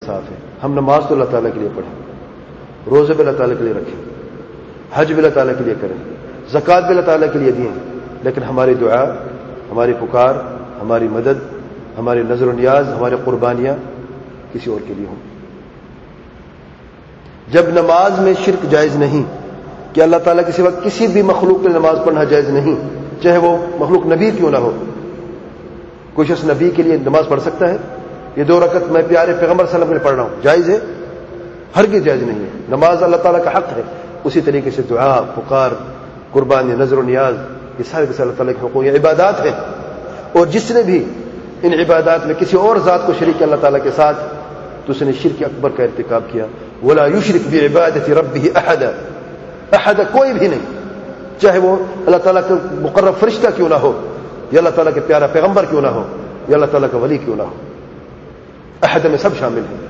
صاف ہے. ہم نماز تو اللہ تعالیٰ کے لیے پڑھیں, روزے بھی اللہ تعالیٰ کے لیے رکھیں, حج بھی اللہ تعالیٰ کے لیے کریں, زکوٰۃ بھی اللہ تعالیٰ کے لیے دیں, لیکن ہماری دعا, ہماری پکار, ہماری مدد, ہماری نظر و نیاز, ہماری قربانیاں کسی اور کے لیے ہوں. جب نماز میں شرک جائز نہیں کہ اللہ تعالیٰ کے سوا کسی بھی مخلوق کے نماز پڑھنا جائز نہیں, چاہے وہ مخلوق نبی کیوں نہ ہو. کوئی شخص نبی کے لیے نماز پڑھ سکتا ہے؟ یہ 2 رکعت میں پیارے پیغمبر صلی اللہ علیہ وسلم کے لیے پڑھ رہا ہوں, جائز ہے؟ ہرگز جائز نہیں ہے. نماز اللہ تعالیٰ کا حق ہے. اسی طریقے سے دعا, پکار, قربانی, نظر و نیاز, یہ سارے کے سارے اللہ تعالیٰ کے حقوق, یہ عبادات ہیں. اور جس نے بھی ان عبادات میں کسی اور ذات کو شریک کیا اللہ تعالیٰ کے ساتھ, تو اس نے شرک اکبر کا ارتکاب کیا. ولا یشرک بعبادت ربہ احدا, احد کوئی بھی نہیں, چاہے وہ اللہ تعالیٰ کا مقرب فرشتہ کیوں نہ ہو, یا اللہ تعالیٰ کے پیارا پیغمبر کیوں نہ ہو, یا اللہ تعالیٰ کا ولی کیوں نہ ہو. احد میں سب شامل ہیں.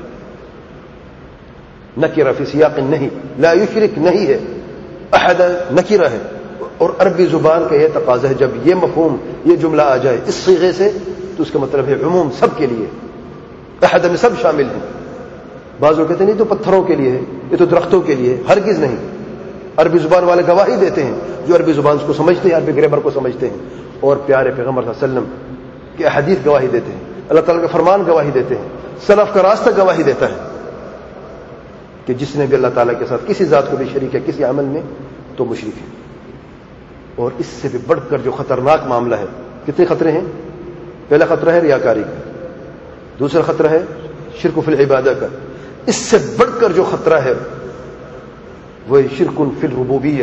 نکرہ فی سیاق نہیں, لا یشرک نہیں ہے, احد نکرہ ہے. اور عربی زبان کا یہ تقاضا ہے, جب یہ مفہوم, یہ جملہ آ جائے اس صیغے سے, تو اس کا مطلب ہے عموم, سب کے لیے. احد میں سب شامل ہیں. بعض لوگ کہتے ہیں نہیں تو پتھروں کے لیے ہے, یہ تو درختوں کے لیے. ہرگز نہیں. عربی زبان والے گواہی دیتے ہیں, جو عربی زبان کو سمجھتے ہیں, عربی گرامر کو سمجھتے ہیں, اور پیارے پیغمبر صلی اللہ علیہ وسلم کے احادیث گواہی دیتے ہیں, اللہ تعالیٰ کے فرمان گواہی دیتے ہیں, سلف کا راستہ گواہی دیتا ہے کہ جس نے بھی اللہ تعالیٰ کے ساتھ کسی ذات کو بھی شریک ہے کسی عمل میں, تو مشرک ہے. اور اس سے بھی بڑھ کر جو خطرناک معاملہ ہے, کتنے خطرے ہیں؟ پہلا خطرہ ہے ریاکاری کا, دوسرا خطرہ ہے شرک فی العبادہ کا. اس سے بڑھ کر جو خطرہ ہے وہ شرک فی الربوبیہ,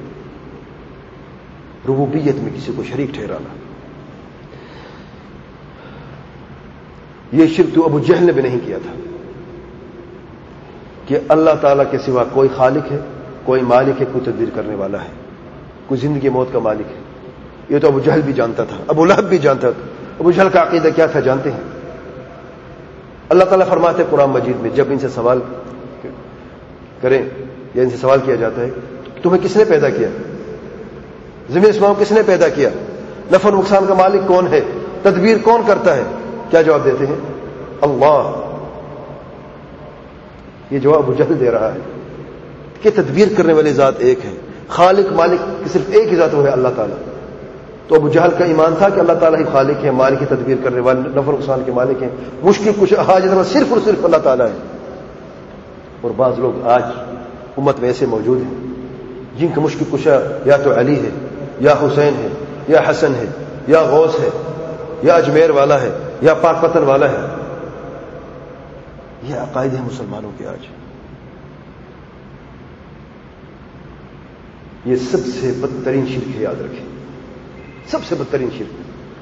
ربوبیت میں کسی کو شریک ٹھہرانا. یہ شرک تو ابو جہل نے بھی نہیں کیا تھا کہ اللہ تعالیٰ کے سوا کوئی خالق ہے, کوئی مالک ہے, کوئی تدبیر کرنے والا ہے, کوئی زندگی موت کا مالک ہے. یہ تو ابو جہل بھی جانتا تھا, ابو لہب بھی جانتا تھا. ابو جہل کا عقیدہ کیا تھا جانتے ہیں؟ اللہ تعالیٰ فرماتے قرآن مجید میں, جب ان سے سوال کریں یا ان سے سوال کیا جاتا ہے تمہیں کس نے پیدا کیا, زمین اسمان کس نے پیدا کیا, نفع و نقصان کا مالک کون ہے, تدبیر کون کرتا ہے, کیا جواب دیتے ہیں؟ اللہ. یہ جواب ابو جہل دے رہا ہے کہ تدبیر کرنے والی ذات ایک ہے, خالق مالک صرف ایک ہی ذات, وہ ہے اللہ تعالیٰ. تو ابو جہل کا ایمان تھا کہ اللہ تعالیٰ ہی خالق ہے, مالک کی تدبیر کرنے والے, نفع و نقصان کے مالک ہیں, مشکل کچھ حاجت میں صرف اور صرف اللہ تعالیٰ ہے. اور بعض لوگ آج امت میں ایسے موجود ہیں جن کا مشکل کشا یا تو علی ہے, یا حسین ہے, یا حسن ہے, یا غوث ہے, یا اجمیر والا ہے, یا پاک پتن والا ہے. یہ عقائد ہیں مسلمانوں کے آج. یہ سب سے بدترین شرک ہے, یاد رکھیں, سب سے بدترین شرک.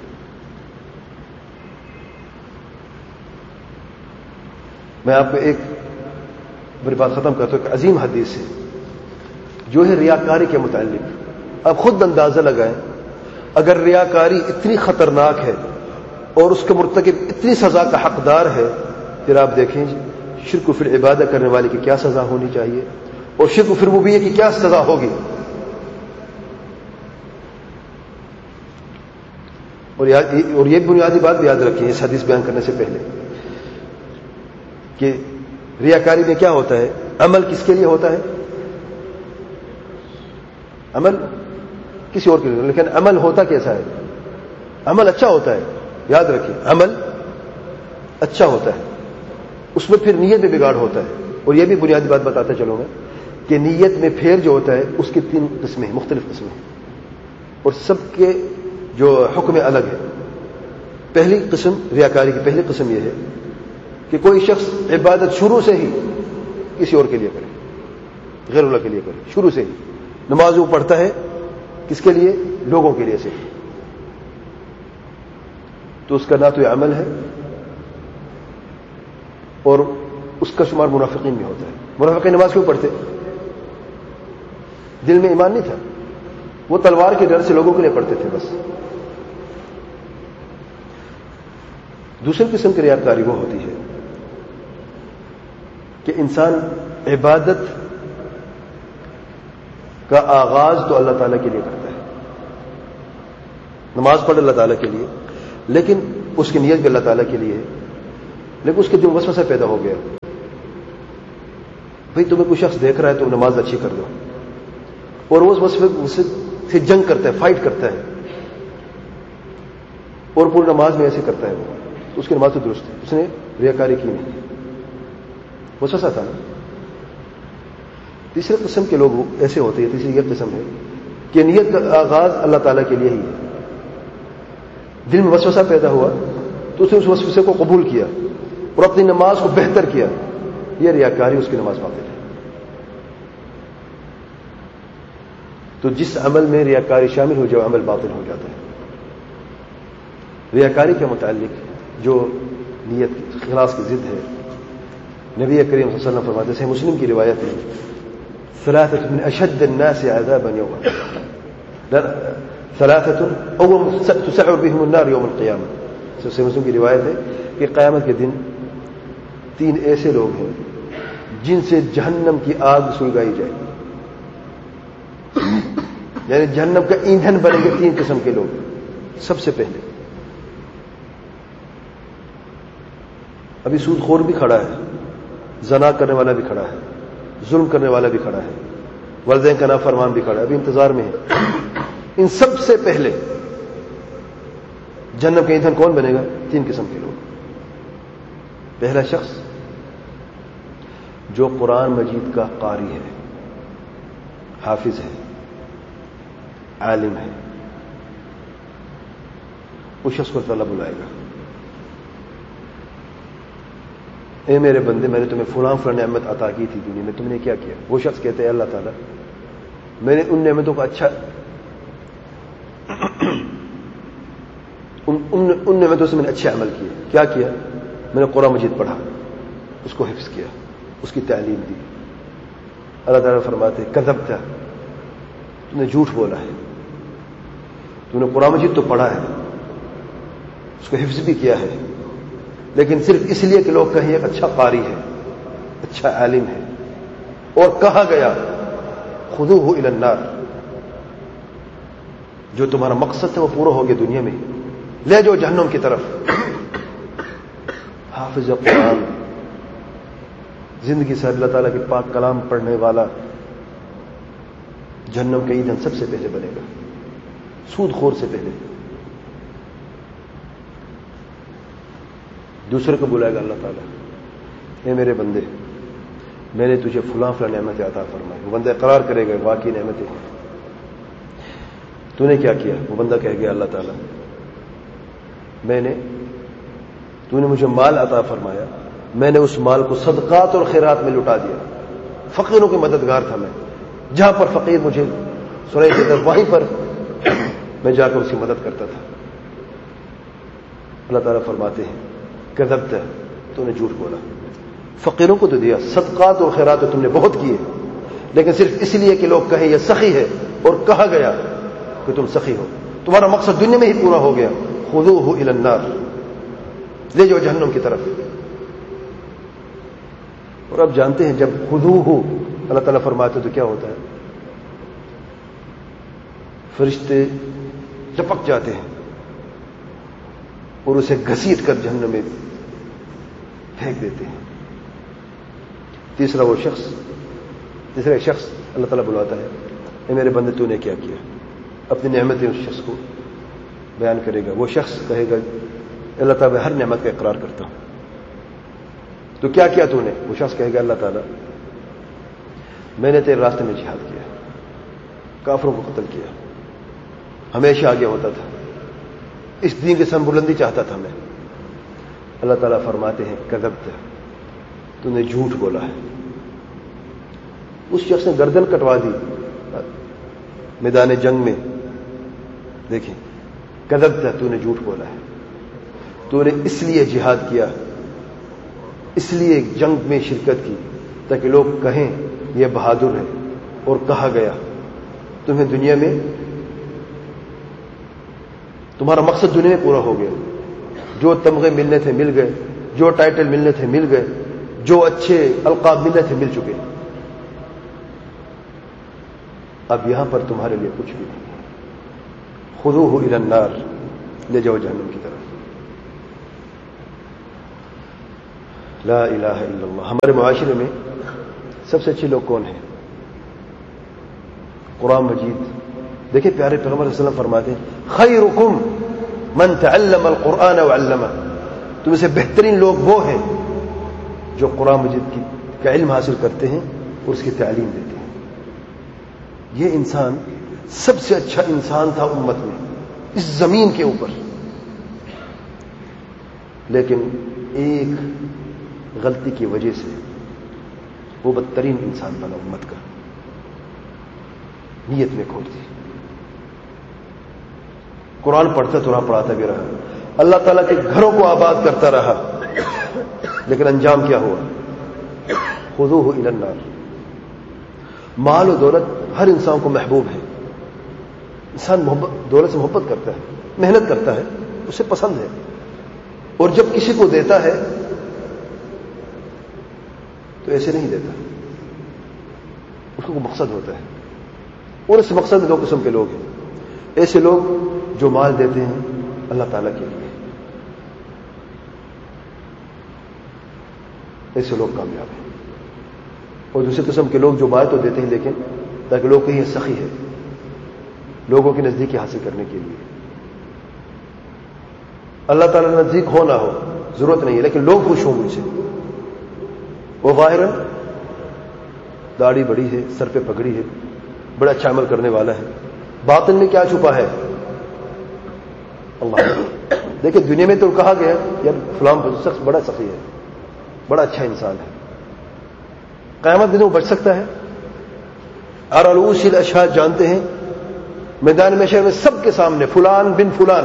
میں آپ کو ایک بڑی بات ختم کرتا ہوں, ایک عظیم حدیث ہے جو ہے ریاکاری کے متعلق. آپ خود اندازہ لگائیں, اگر ریاکاری اتنی خطرناک ہے اور اس کے مرتکب اتنی سزا کا حقدار ہے, پھر آپ دیکھیں شرک فی العبادہ کرنے والے کی کیا سزا ہونی چاہیے, اور شرک فی الربوبیہ کی کیا سزا ہوگی. اور یہ بنیادی بات بھی یاد رکھیں اس حدیث بیان کرنے سے پہلے کہ ریاکاری میں کیا ہوتا ہے, عمل کس کے لیے ہوتا ہے؟ عمل کسی اور کے لیے, لیکن عمل ہوتا کیسا ہے؟ عمل اچھا ہوتا ہے. یاد رکھیں, عمل اچھا ہوتا ہے, اس میں پھر نیت میں بگاڑ ہوتا ہے. اور یہ بھی بنیادی بات بتاتا چلوں گا کہ نیت میں پھیر جو ہوتا ہے اس کی 3 قسمیں ہیں, مختلف قسمیں ہیں, اور سب کے جو حکم الگ ہے. پہلی قسم ریاکاری کی پہلی قسم یہ ہے کہ کوئی شخص عبادت شروع سے ہی کسی اور کے لیے کرے, غیر اللہ کے لیے کرے, شروع سے ہی. نماز وہ پڑھتا ہے کس کے لیے؟ لوگوں کے لیے سے, تو اس کا نہ تو یہ عمل ہے اور اس کا شمار منافقین میں ہوتا ہے. منافقین نماز کیوں پڑھتے؟ دل میں ایمان نہیں تھا, وہ تلوار کے ڈر سے لوگوں کے لیے پڑھتے تھے بس. دوسری قسم کی ریاکاری وہ ہوتی ہے کہ انسان عبادت کا آغاز تو اللہ تعالیٰ کے لیے کرتا ہے, نماز پڑھ اللہ تعالیٰ کے لیے, لیکن اس کی نیت بھی اللہ تعالیٰ کے لیے ہے, لیکن اس کے دل میں وسوسہ پیدا ہو گیا بھئی تمہیں کوئی شخص دیکھ رہا ہے، تم نماز اچھی کر دو، اور وہ اس سے جنگ کرتا ہے، فائٹ کرتا ہے، اور پوری نماز میں ایسے کرتا ہے وہ، تو اس کی نماز تو درست ہے، اس نے ریاکاری کی نہیں، وسوسہ تھا نا۔ تیسرے قسم کے لوگ ایسے ہوتے ہیں، تیسری یہ قسم ہے کہ نیت کا آغاز اللہ تعالیٰ کے لیے ہی ہے، دل میں وسوسہ پیدا ہوا تو اس نے اس وسوسے کو قبول کیا اور اپنی نماز کو بہتر کیا، یہ ریاکاری، اس کی نماز باطل ہے۔ تو جس عمل میں ریاکاری شامل ہو جائے عمل باطل ہو جاتا ہے۔ ریاکاری کے متعلق جو نیت خلاص کی ضد ہے، نبی کریم صلی اللہ علیہ وسلم فرماتے ہیں، مسلم کی روایت ہے، ثلاثة من اشد الناس عذابا يوم ثلاثة اول تسعر بهم النار يوم القيامة۔ سے مسلم کی روایت ہے کہ قیامت کے دن 3 ایسے لوگ ہیں جن سے جہنم کی آگ سلگائی جائے گی، یعنی جہنم کا ایندھن بنے گے 3 قسم کے لوگ۔ سب سے پہلے ابھی سود خور بھی کھڑا ہے، زنا کرنے والا بھی کھڑا ہے، ظلم کرنے والا بھی کھڑا ہے، والدین کا نافرمان بھی کھڑا ہے، ابھی انتظار میں ہے۔ ان سب سے پہلے جہنم کا ایندھن کون بنے گا؟ 3 قسم کے لوگ۔ پہلا شخص جو قرآن مجید کا قاری ہے، حافظ ہے، عالم ہے، اس شخص کو اللہ بلائے گا، اے میرے بندے، میں نے تمہیں فلاں فلاں نعمت عطا کی تھی دنیا میں، تم نے کیا کیا؟ وہ شخص کہتے ہیں، اللہ تعالیٰ میں نے ان نعمتوں کو اچھا ان نعمتوں سے میں نے اچھے عمل کیے۔ کیا کیا؟ میں نے قرآن مجید پڑھا، اس کو حفظ کیا، اس کی تعلیم دی۔ اللہ تعالیٰ فرماتے کذبت، تم نے جھوٹ بولا ہے، تم نے قرآن مجید تو پڑھا ہے، اس کو حفظ بھی کیا ہے، لیکن صرف اس لیے کہ لوگ کہیں ایک اچھا قاری ہے، اچھا عالم ہے، اور کہا گیا خذوہ الی النار، جو تمہارا مقصد ہے وہ پورا ہو گیا دنیا میں، لے جاؤ جہنم کی طرف۔ حافظ قرآن، زندگی سے اللہ تعالیٰ کے پاک کلام پڑھنے والا، جہنم کا ایندھن سب سے پہلے بنے گا، سود خور سے پہلے۔ دوسرے کو بلائے گا اللہ تعالیٰ، اے میرے بندے، میں نے تجھے فلاں فلاں نعمتیں عطا فرمائی۔ وہ بندہ اقرار کرے گا واقعی نعمتیں ہیں، تو نے کیا کیا؟ وہ بندہ کہے گا، اللہ تعالیٰ تو نے مجھے مال عطا فرمایا، میں نے اس مال کو صدقات اور خیرات میں لٹا دیا، فقیروں کے مددگار تھا میں، جہاں پر فقیر مجھے سنائی دیتا وہیں پر میں جا کر اس کی مدد کرتا تھا۔ اللہ تعالیٰ فرماتے ہیں کذبت، تو نے جھوٹ بولا، فقیروں کو تو دیا، صدقات اور خیرات تو تم نے بہت کیے، لیکن صرف اس لیے کہ لوگ کہیں یہ سخی ہے، اور کہا گیا کہ تم سخی ہو، تمہارا مقصد دنیا میں ہی پورا ہو گیا۔ خذوہ الی النار، لے جاؤ جہنم کی طرف۔ اور اب جانتے ہیں جب خذوہ اللہ تعالیٰ فرماتے ہیں تو کیا ہوتا ہے؟ فرشتے ٹپک جاتے ہیں اور اسے گھسیٹ کر جہنم میں پھینک دیتے ہیں۔ تیسرا شخص اللہ تعالیٰ بلاتا ہے، اے میرے بندے، تو نے کیا کیا؟ اپنی نعمتیں اس شخص کو بیان کرے گا۔ وہ شخص کہے گا، اللہ تعالیٰ ہر نعمت کا اقرار کرتا ہوں، تو کیا کیا تو نے؟ وہ شخص کہے گا، اللہ تعالیٰ میں نے تیرے راستے میں جہاد کیا، کافروں کو قتل کیا، ہمیشہ آگے ہوتا تھا، اس دین کی سم بلندی چاہتا تھا میں۔ اللہ تعالیٰ فرماتے ہیں کذبت، تو نے جھوٹ بولا ہے۔ اس شخص نے گردن کٹوا دی میدان جنگ میں، دیکھیں کذبت، تو نے جھوٹ بولا ہے، تو نے اس لیے جہاد کیا، اس لیے جنگ میں شرکت کی تاکہ لوگ کہیں یہ بہادر ہے، اور کہا گیا تمہیں دنیا میں تمہارا مقصد دنیا میں پورا ہو گیا، جو تمغے ملنے تھے مل گئے، جو ٹائٹل ملنے تھے مل گئے، جو اچھے القاب ملنے تھے مل چکے، اب یہاں پر تمہارے لیے کچھ بھی نہیں۔ خذوہ الی النار، لے جاؤ جہنم کی طرف۔ لا الہ الا اللہ۔ ہمارے معاشرے میں سب سے اچھے لوگ کون ہیں؟ قرآن مجید دیکھیں، پیارے پیغمبر صلی اللہ علیہ وسلم فرماتے ہیں خیرکم من تعلم القرآن وعلمہ، تم سے بہترین لوگ وہ ہیں جو قرآن مجید کا علم حاصل کرتے ہیں اور اس کی تعلیم دیتے ہیں۔ یہ انسان سب سے اچھا انسان تھا امت میں اس زمین کے اوپر، لیکن ایک غلطی کی وجہ سے وہ بدترین انسان بنا امت کا، نیت میں کھوٹ دی۔ قرآن پڑھتا تو رہا، پڑھاتا بھی رہا، اللہ تعالیٰ کے گھروں کو آباد کرتا رہا، لیکن انجام کیا ہوا؟ خذوہ الی النار۔ مال و دولت ہر انسان کو محبوب ہے، انسان دولت سے محبت کرتا ہے، محنت کرتا ہے، اسے پسند ہے، اور جب کسی کو دیتا ہے تو ایسے نہیں دیتا، اس کو مقصد ہوتا ہے، اور اس مقصد میں دو قسم کے لوگ ہیں۔ ایسے لوگ جو مال دیتے ہیں اللہ تعالیٰ کے لیے، ایسے لوگ کامیاب ہیں، اور دوسری قسم کے لوگ جو مال تو دیتے ہیں لیکن تاکہ لوگ کہیں سخی ہے، لوگوں کی نزدیکی حاصل کرنے کے لیے۔ اللہ تعالیٰ نزدیک ہو نہ ہو ضرورت نہیں ہے، لیکن لوگ خوش ہوں مجھ سے۔ وہ ظاہراً داڑھی بڑی ہے، سر پہ پگڑی ہے، بڑا اچھا عمل کرنے والا ہے، باطن میں کیا چھپا ہے اللہ۔ دیکھیں دنیا میں تو کہا گیا یار فلاں شخص بڑا سخی ہے، بڑا اچھا انسان ہے، قیامت دن وہ بچ سکتا ہے؟ رؤوس الاشہاد جانتے ہیں، میدان محشر میں سب کے سامنے فلان بن فلان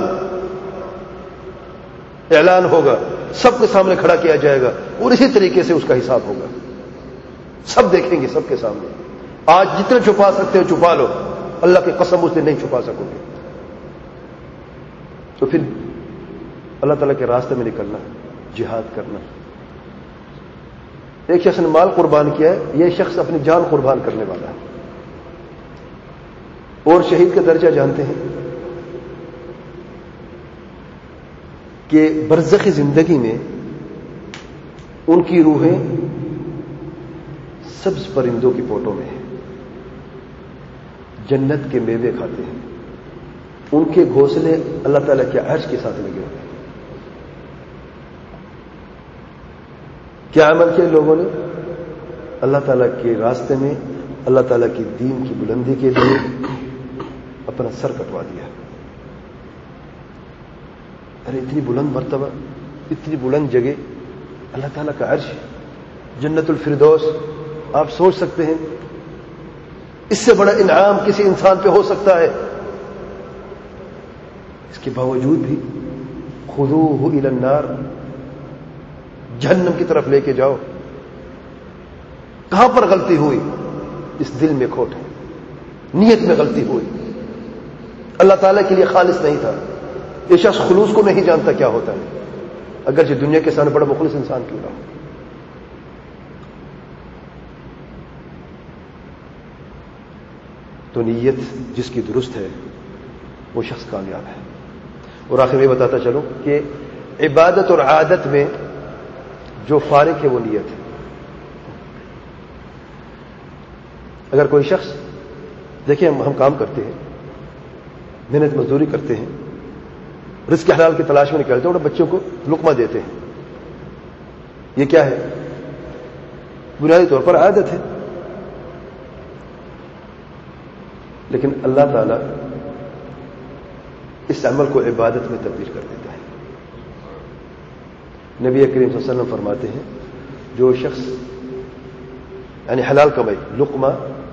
اعلان ہوگا، سب کے سامنے کھڑا کیا جائے گا، اور اسی طریقے سے اس کا حساب ہوگا، سب دیکھیں گے سب کے سامنے۔ آج جتنے چھپا سکتے ہو چھپا لو، اللہ کی قسم اس دن نہیں چھپا سکو گے۔ تو پھر اللہ تعالیٰ کے راستے میں نکلنا، جہاد کرنا۔ ایک شخص نے مال قربان کیا ہے، یہ شخص اپنی جان قربان کرنے والا ہے، اور شہید کا درجہ جانتے ہیں کہ برزخی زندگی میں ان کی روحیں سبز پرندوں کی پوٹوں میں ہیں، جنت کے میوے کھاتے ہیں، ان کے گھونسلے اللہ تعالیٰ کے عرش کے ساتھ لگے ہوئے ہیں۔ کیا عمل کیا لوگوں نے؟ اللہ تعالیٰ کے راستے میں اللہ تعالیٰ کی دین کی بلندی کے لیے اپنا سر کٹوا دیا۔ ارے اتنی بلند مرتبہ، اتنی بلند جگہ، اللہ تعالیٰ کا عرش، جنت الفردوس، آپ سوچ سکتے ہیں اس سے بڑا انعام کسی انسان پہ ہو سکتا ہے؟ اس کے باوجود بھی خذوہ الی النار، جہنم کی طرف لے کے جاؤ۔ کہاں پر غلطی ہوئی؟ اس دل میں کھوٹ ہے، نیت میں غلطی ہوئی، اللہ تعالیٰ کے لیے خالص نہیں تھا۔ یہ شخص خلوص کو نہیں جانتا کیا ہوتا ہے، اگرچہ دنیا کے سامنے بڑا مخلص انسان کیوں نہ ہو۔ تو نیت جس کی درست ہے وہ شخص کامیاب ہے۔ اور آخر میں بتاتا چلوں کہ عبادت اور عادت میں جو فارق ہے وہ نیت ہے۔ اگر کوئی شخص دیکھیں ہم کام کرتے ہیں، محنت مزدوری کرتے ہیں، رزق حلال کی تلاش میں نکلتے ہیں اور بچوں کو لقمہ دیتے ہیں، یہ کیا ہے؟ بنیادی طور پر عادت ہے، لیکن اللہ تعالیٰ اس عمل کو عبادت میں تبدیل کر دیتا ہے۔ نبی کریم صلی اللہ علیہ وسلم فرماتے ہیں جو شخص یعنی حلال کمائی لقمہ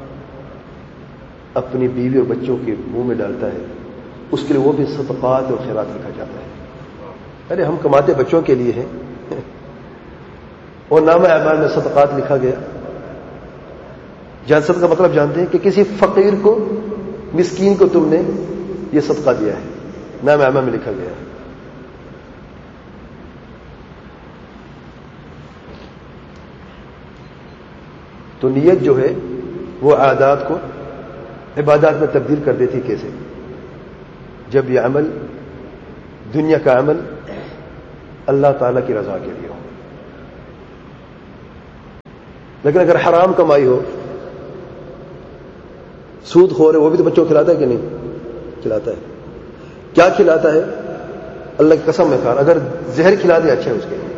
اپنی بیوی اور بچوں کے منہ میں ڈالتا ہے، اس کے لیے وہ بھی صدقات اور خیرات لکھا جاتا ہے۔ ارے ہم کماتے بچوں کے لیے ہیں اور نامہ اعمال میں صدقات لکھا گیا۔ جان صدقہ کا مطلب جانتے ہیں کہ کسی فقیر کو، مسکین کو تم نے یہ صدقہ دیا ہے، نامہ اعمال میں لکھا گیا ہے۔ تو نیت جو ہے وہ عادات کو عبادات میں تبدیل کر دیتی۔ کیسے؟ جب یہ عمل، دنیا کا عمل، اللہ تعالیٰ کی رضا کے لیے ہو۔ لیکن اگر حرام کمائی ہو، سود خور ہے، وہ بھی تو بچوں کو کھلاتا ہے کہ نہیں؟ کھلاتا ہے. کیا کھلاتا ہے؟ اللہ کی قسم میں کھا، اگر زہر کھلا دے اچھا ہے اس کے لیے.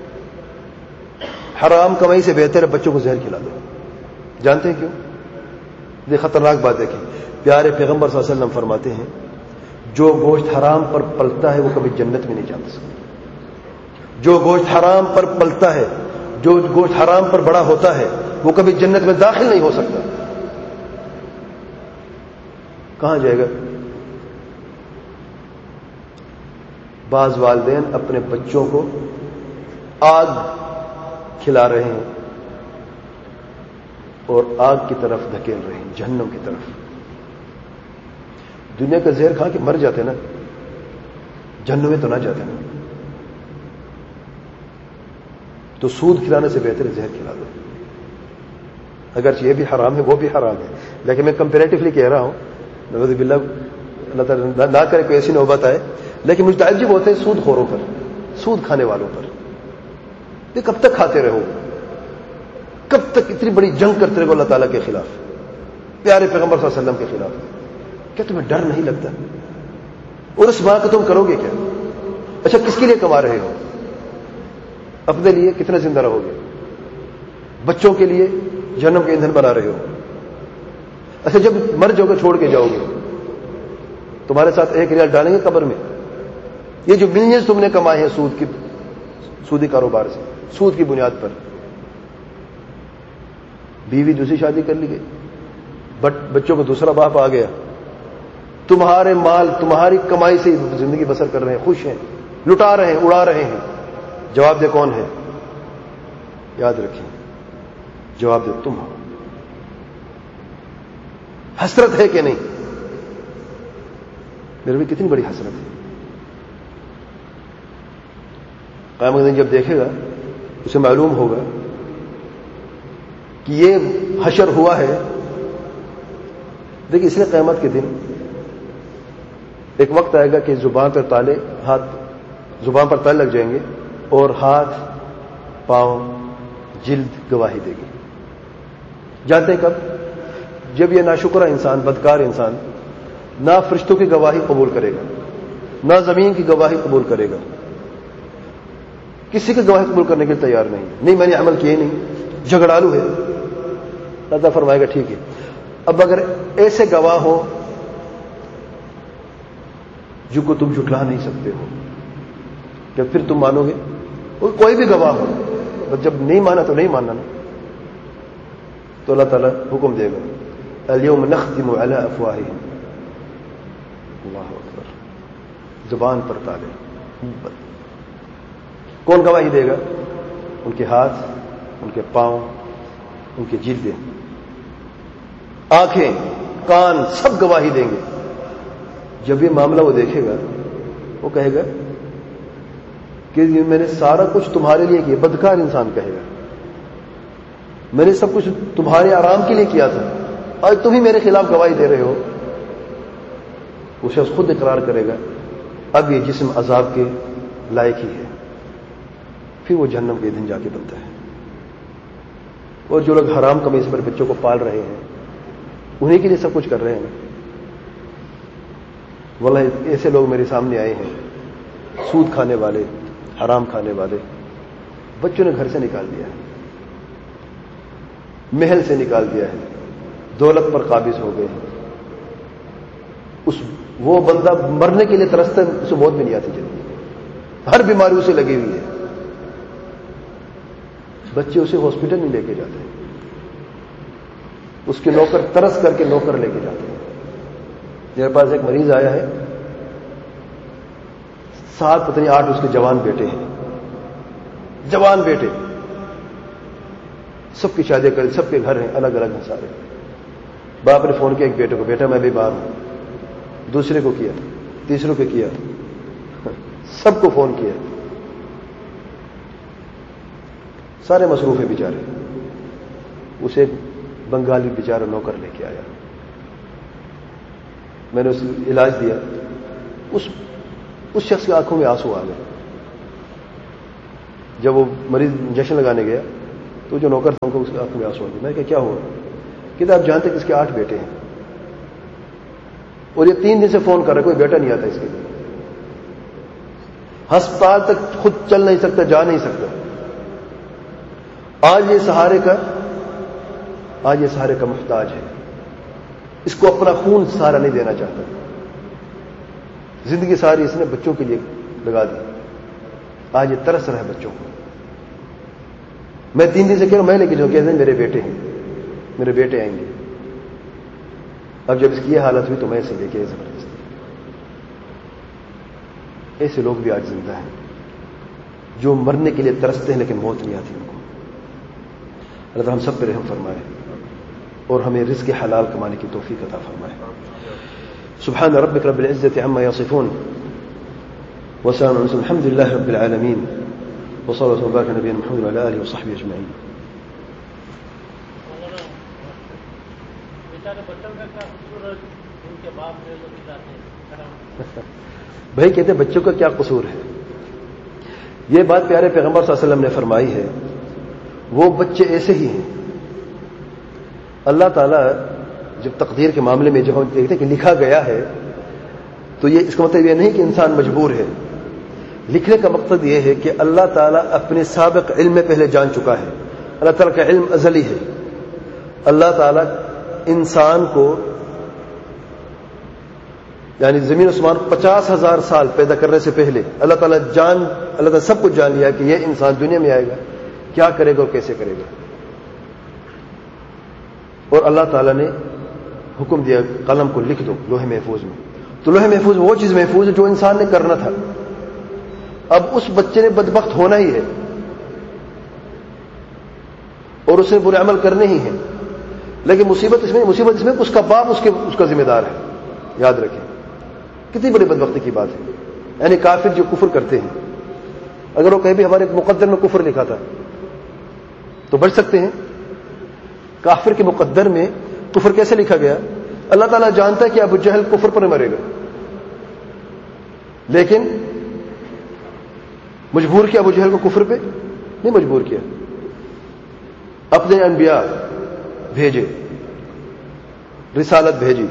حرام کمائی سے بہتر ہے بچوں کو زہر کھلا دو. جانتے ہیں کیوں؟ یہ خطرناک بات دیکھیں. پیارے پیغمبر صلی اللہ علیہ وسلم فرماتے ہیں جو گوشت حرام پر پلتا ہے وہ کبھی جنت میں نہیں جا سکتا. جو گوشت حرام پر پلتا ہے، جو گوشت حرام پر بڑا ہوتا ہے، وہ کبھی جنت میں داخل نہیں ہو سکتا. کہاں جائے گا؟ بعض والدین اپنے بچوں کو آگ کھلا رہے ہیں اور آگ کی طرف دھکیل رہے ہیں، جہنم کی طرف. دنیا کا زہر کھا کے مر جاتے نا، جہنم میں تو نہ جاتے نا. تو سود کھلانے سے بہتر ہے زہر کھلا دو. اگرچہ یہ بھی حرام ہے وہ بھی حرام ہے، لیکن میں کمپیریٹیولی کہہ رہا ہوں، نعوذ باللہ اللہ تعالیٰ نہ کرے کوئی ایسی نوبت آئے. لیکن مجھے تعجب ہوتے ہیں سود خوروں پر، سود کھانے والوں پر. یہ کب تک کھاتے رہو؟ کب تک اتنی بڑی جنگ کرتے رہو اللہ تعالیٰ کے خلاف، پیارے پیغمبر صلی اللہ علیہ وسلم کے خلاف؟ کیا تمہیں ڈر نہیں لگتا؟ اور اس ماں کو تم کرو گے کیا؟ اچھا کس کے لیے کما رہے ہو؟ اپنے لیے کتنا زندہ رہو گے؟ بچوں کے لیے جہنم کے ایندھن بنا رہے ہو. اچھا جب مر جاؤ گے چھوڑ کے جاؤ گے، تمہارے ساتھ 1 ریال ڈالیں گے قبر میں؟ یہ جو ملینز تم نے کمائے ہیں سودی کاروبار سے، سود کی بنیاد پر، بیوی دوسری شادی کر لی گئی، بچوں کو دوسرا باپ آ گیا، تمہارے مال تمہاری کمائی سے زندگی بسر کر رہے ہیں، خوش ہیں، لٹا رہے ہیں، اڑا رہے ہیں. جواب دے کون ہے؟ یاد رکھیں، جواب دے تم ہو. حسرت ہے کہ نہیں؟ میرے بھی کتنی بڑی حسرت ہے. قیامت کے دن جب دیکھے گا اسے معلوم ہوگا کہ یہ حشر ہوا ہے. دیکھیں اس لیے قیامت کے دن ایک وقت آئے گا کہ زبان پر تالے لگ جائیں گے اور ہاتھ، پاؤں، جلد گواہی دے گی. جانتے ہیں کب؟ جب یہ ناشکرہ انسان، بدکار انسان نہ فرشتوں کی گواہی قبول کرے گا، نہ زمین کی گواہی قبول کرے گا، کسی کی گواہی قبول کرنے کے لیے تیار نہیں میں نے عمل کیے نہیں، جھگڑالو ہے. اللہ فرمائے گا ٹھیک ہے. اب اگر ایسے گواہ ہو جن کو تم جھٹلا نہیں سکتے ہو، کہ پھر تم مانو گے؟ کوئی بھی گواہ ہو، بس جب نہیں مانا تو نہیں ماننا نا. تو اللہ تعالیٰ حکم دے گا الیوم نختم علی افواہہم، اللہ اکبر، زبان پر تالے. کون گواہی دے گا؟ ان کے ہاتھ، ان کے پاؤں، ان کی جلدیں، آنکھیں، کان، سب گواہی دیں گے. جب یہ معاملہ وہ دیکھے گا وہ کہے گا کہ میں نے سارا کچھ تمہارے لیے کیا. بدکار انسان کہے گا میں نے سب کچھ تمہارے آرام کے لیے کیا تھا، آج تم ہی میرے خلاف گواہی دے رہے ہو. وہ شخص خود اقرار کرے گا اب یہ جسم عذاب کے لائق ہی ہے. پھر وہ جہنم کے دن جا کے بنتا ہے. اور جو لوگ حرام کمائی سے بچوں کو پال رہے ہیں انہیں کے لیے سب کچھ کر رہے ہیں. واللہ ایسے لوگ میرے سامنے آئے ہیں، سود کھانے والے، حرام کھانے والے. بچوں نے گھر سے نکال دیا ہے، محل سے نکال دیا ہے، دولت پر قابض ہو گئے ہیں. وہ بندہ مرنے کے لیے ترستا ہے، اسے موت بھی نہیں آتی جلدی، ہر بیماری اسے لگی ہوئی ہے. بچے اسے ہاسپٹل نہیں لے کے جاتے، اس کے نوکر ترس کر کے نوکر لے کے جاتے ہیں. میرے پاس ایک مریض آیا ہے، 7 پتہ نہیں 8 اس کے جوان بیٹے ہیں، جوان بیٹے، سب کی شادی کر، سب کے گھر ہیں، الگ الگ ہیں سارے. باپ نے فون کیا ایک بیٹے کو، بیٹا میں بھی باہر ہوں. دوسرے کو کیا، تیسرے کو کیا، سب کو فون کیا. سارے مصروف ہیں بیچارے. اسے بنگالی بیچارہ نوکر لے کے آیا، میں نے اسے علاج دیا. اس شخص کی آنکھوں میں آنسو آ گئے. جب وہ مریض انجیکشن لگانے گیا تو جو نوکر تھا ان کو اس کی آنکھ میں آنسو آ گئے. میں کہ کیا ہوا؟ کہ آپ جانتے کہ اس کے 8 بیٹے ہیں اور یہ 3 دن سے فون کر رہے کوئی بیٹا نہیں آتا اس کے لیے. ہسپتال تک خود چل نہیں سکتا, جا نہیں سکتا. آج یہ سہارے کا محتاج ہے. اس کو اپنا خون سہارا نہیں دینا چاہتا. زندگی ساری اس نے بچوں کے لیے لگا دی. آج یہ ترس رہا ہے بچوں کو. میں 3 دن سے کہہ رہا ہوں میں لے کے جاؤں, کہتے ہیں میرے بیٹے ہیں, میرے بیٹے آئیں گے. اب جب اس کی یہ حالت ہوئی تو میں اسے لے کے زبردستی. ایسے لوگ بھی آج زندہ ہیں جو مرنے کے لیے ترستے ہیں لیکن موت نہیں آتی ان کو. اللہ تعالیٰ ہم سب پہ رحم فرمائے اور ہمیں رزق حلال کمانے کی توفیق عطا فرمائے. سبحان ربک رب العزت عما یصفون وسلام علی المرسلین الحمد للہ رب العالمین وصلی اللہ وبارک علی نبینا محمد وعلی آلہ وصحبہ اجمعین. بھائی کہتے ہیں بچوں کا کیا قصور ہے؟ یہ بات پیارے پیغمبر صلی اللہ علیہ وسلم نے فرمائی ہے. وہ بچے ایسے ہی ہیں. اللہ تعالیٰ جب تقدیر کے معاملے میں جب ہم دیکھتے ہیں کہ لکھا گیا ہے تو یہ اس کا مطلب یہ نہیں کہ انسان مجبور ہے. لکھنے کا مقصد یہ ہے کہ اللہ تعالیٰ اپنے سابق علم میں پہلے جان چکا ہے. اللہ تعالیٰ کا علم ازلی ہے. اللہ تعالیٰ انسان کو یعنی زمین آسمان 50,000 سال پیدا کرنے سے پہلے اللہ تعالیٰ سب کچھ جان لیا کہ یہ انسان دنیا میں آئے گا, کیا کرے گا اور کیسے کرے گا. اور اللہ تعالیٰ نے حکم دیا قلم کو لکھ دو لوح محفوظ میں. تو لوح محفوظ وہ چیز محفوظ ہے جو انسان نے کرنا تھا. اب اس بچے نے بدبخت ہونا ہی ہے اور اسے برے عمل کرنے ہی ہیں, لیکن مصیبت اس میں اس کا باپ اس کا ذمہ دار ہے. یاد رکھیں کتنی بڑی بدبختی کی بات ہے. یعنی کافر جو کفر کرتے ہیں, اگر وہ کہیں بھی ہمارے مقدر میں کفر لکھا تھا تو بچ سکتے ہیں. کافر کے مقدر میں کفر کیسے لکھا گیا؟ اللہ تعالیٰ جانتا ہے کہ ابو جہل کفر پر مرے گا, لیکن مجبور کیا ابو جہل کو کفر پہ؟ نہیں مجبور کیا. اپنے انبیاء بھیجے, رسالت بھیجی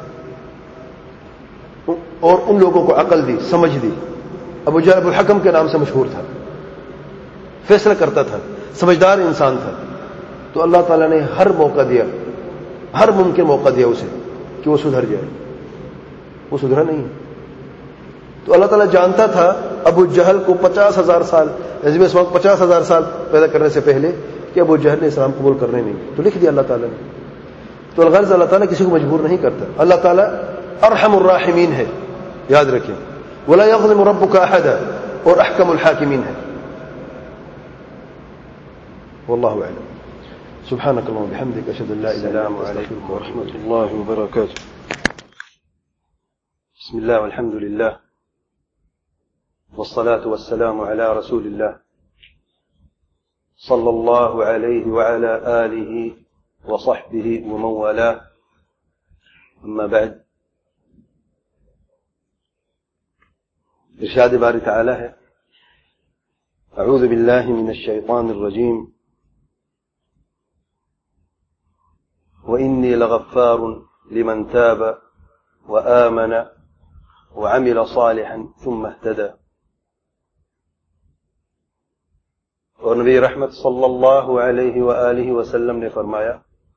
اور ان لوگوں کو عقل دی, سمجھ دی. ابو جہل ابو الحکم کے نام سے مشہور تھا, فیصلہ کرتا تھا, سمجھدار انسان تھا. تو اللہ تعالیٰ نے ہر موقع دیا, ہر ممکن موقع دیا اسے کہ وہ سدھر جائے. وہ سدھرا نہیں. تو اللہ تعالیٰ جانتا تھا ابو جہل کو 50,000 سال 50,000 سال پیدا کرنے سے پہلے کہ ابو جہل نے اسلام قبول کرنے نہیں, تو لکھ دیا اللہ تعالیٰ نے. تو الغرض اللہ تعالیٰ کسی کو مجبور نہیں کرتا. اللہ تعالیٰ ارحم الراحمین ہے, یاد رکھیں. ولا یظلم ربک احدا, اور احکم الحاکمین ہے. واللہ اعلم. سبحانك اللهم وبحمدك اشهد ان لا اله الا انت استغفرك ورحمه الله وبركاته. بسم الله والحمد لله والصلاه والسلام على رسول الله صلى الله عليه وعلى آله وصحبه ومن والاه. أما بعد. ارشاد باری تعالی ہے اعوذ باللہ من الشیطان الرجیم وإني لغفار لمن تاب وآمن وعمل صالحا ثم اهتدى. اور نبی رحمت صلی اللہ علیہ وآلہ وسلم نے فرمایا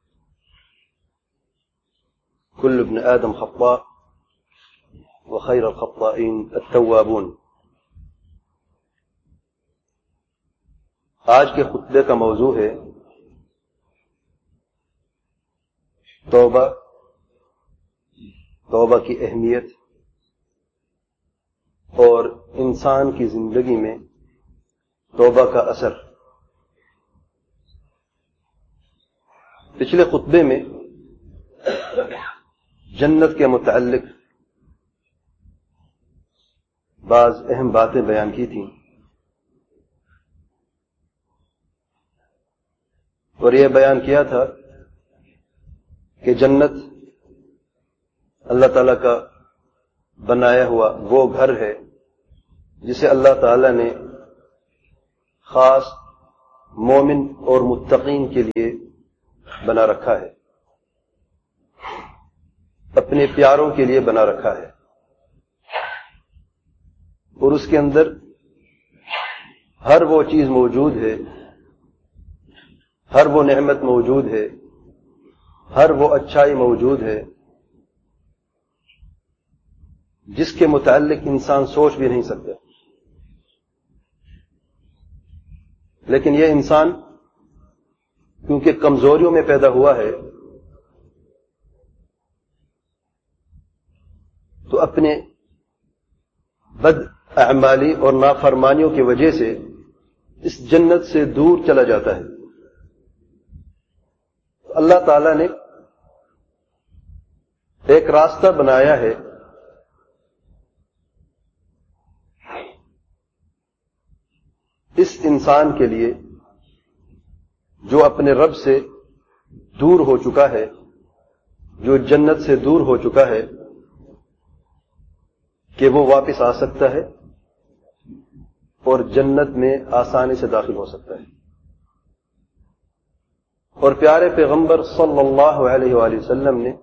کل ابن آدم خطاء وخیر الخطائین التوابون. آج کے خطبے کا موضوع ہے توبہ کی اہمیت اور انسان کی زندگی میں توبہ کا اثر. پچھلے خطبے میں جنت کے متعلق بعض اہم باتیں بیان کی تھیں اور یہ بیان کیا تھا کہ جنت اللہ تعالیٰ کا بنایا ہوا وہ گھر ہے جسے اللہ تعالیٰ نے خاص مومن اور متقین کے لیے بنا رکھا ہے، اپنے پیاروں کے لیے بنا رکھا ہے، اور اس کے اندر ہر وہ چیز موجود ہے، ہر وہ نعمت موجود ہے، ہر وہ اچھائی موجود ہے جس کے متعلق انسان سوچ بھی نہیں سکتا۔ لیکن یہ انسان کیونکہ کمزوریوں میں پیدا ہوا ہے تو اپنے بد اعمالی اور نافرمانیوں کی وجہ سے اس جنت سے دور چلا جاتا ہے۔ اللہ تعالی نے ایک راستہ بنایا ہے اس انسان کے لیے جو اپنے رب سے دور ہو چکا ہے، جو جنت سے دور ہو چکا ہے، کہ وہ واپس آ سکتا ہے اور جنت میں آسانی سے داخل ہو سکتا ہے۔ اور پیارے پیغمبر صلی اللہ علیہ وآلہ وسلم نے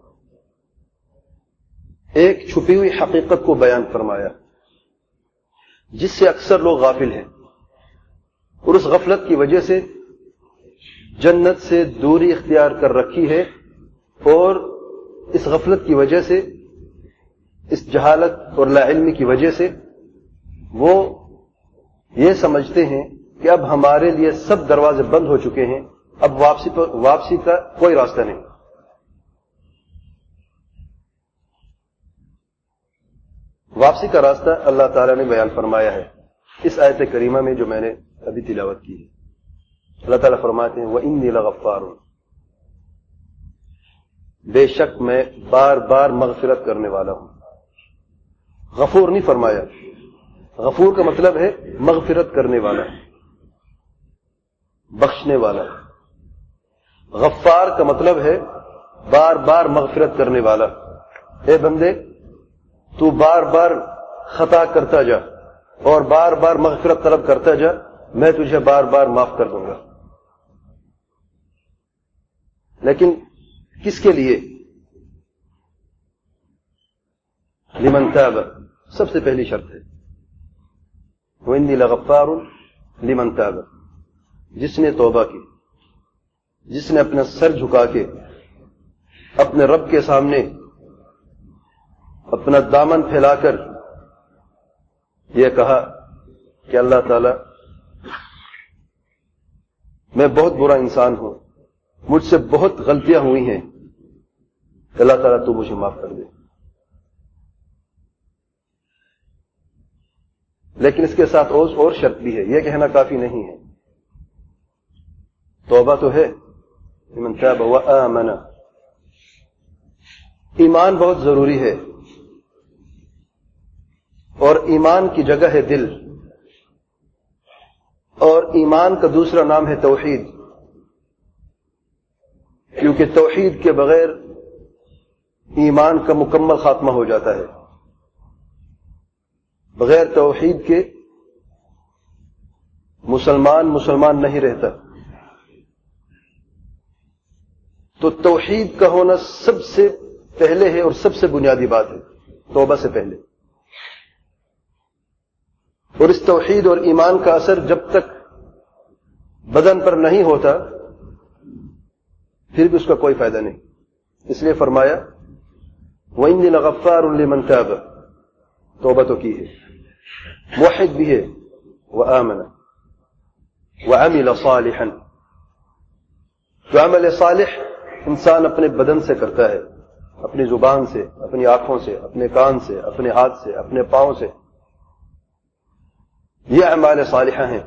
ایک چھپی ہوئی حقیقت کو بیان فرمایا جس سے اکثر لوگ غافل ہیں، اور اس غفلت کی وجہ سے جنت سے دوری اختیار کر رکھی ہے، اور اس غفلت کی وجہ سے، اس جہالت اور لا علمی کی وجہ سے وہ یہ سمجھتے ہیں کہ اب ہمارے لیے سب دروازے بند ہو چکے ہیں، اب واپسی کا کوئی راستہ نہیں۔ واپسی کا راستہ اللہ تعالی نے بیان فرمایا ہے اس آیت کریمہ میں جو میں نے ابھی تلاوت کی ہے۔ اللہ تعالیٰ فرماتے ہیں وَإِنِّي لَغَفَّارٌ، بے شک میں بار بار مغفرت کرنے والا ہوں۔ غفور نہیں فرمایا، غفور کا مطلب ہے مغفرت کرنے والا، بخشنے والا۔ غفار کا مطلب ہے بار بار مغفرت کرنے والا۔ اے بندے تو بار بار خطا کرتا جا اور بار بار مغفرت طلب کرتا جا، میں تجھے بار بار معاف کر دوں گا۔ لیکن کس کے لیے؟ لمن تاب، سب سے پہلی شرط ہے وَإِنِّي لَغَفَّارٌ لِمَن تاب، جس نے توبہ کی، جس نے اپنا سر جھکا کے اپنے رب کے سامنے اپنا دامن پھیلا کر یہ کہا کہ اللہ تعالی میں بہت برا انسان ہوں، مجھ سے بہت غلطیاں ہوئی ہیں، اللہ تعالیٰ تو مجھے معاف کر دے۔ لیکن اس کے ساتھ اور شرط بھی ہے، یہ کہنا کافی نہیں ہے۔ توبہ تو ہے، من تاب وآمن، ایمان بہت ضروری ہے، اور ایمان کی جگہ ہے دل، اور ایمان کا دوسرا نام ہے توحید، کیونکہ توحید کے بغیر ایمان کا مکمل خاتمہ ہو جاتا ہے۔ بغیر توحید کے مسلمان نہیں رہتا۔ تو توحید کا ہونا سب سے پہلے ہے اور سب سے بنیادی بات ہے، توبہ سے پہلے۔ اور اس توحید اور ایمان کا اثر جب تک بدن پر نہیں ہوتا پھر بھی اس کا کوئی فائدہ نہیں۔ اس لیے فرمایا وَإِنِّي لَغَفَّارٌ لِمَن تَابَ، توبہ تو کی ہے، موحد بھی ہے، وآمن وعمل صالحا، جو عمل صالح انسان اپنے بدن سے کرتا ہے، اپنی زبان سے، اپنی آنکھوں سے، اپنے کان سے، اپنے ہاتھ سے، اپنے پاؤں سے، یہ اعمال صالحہ ہیں۔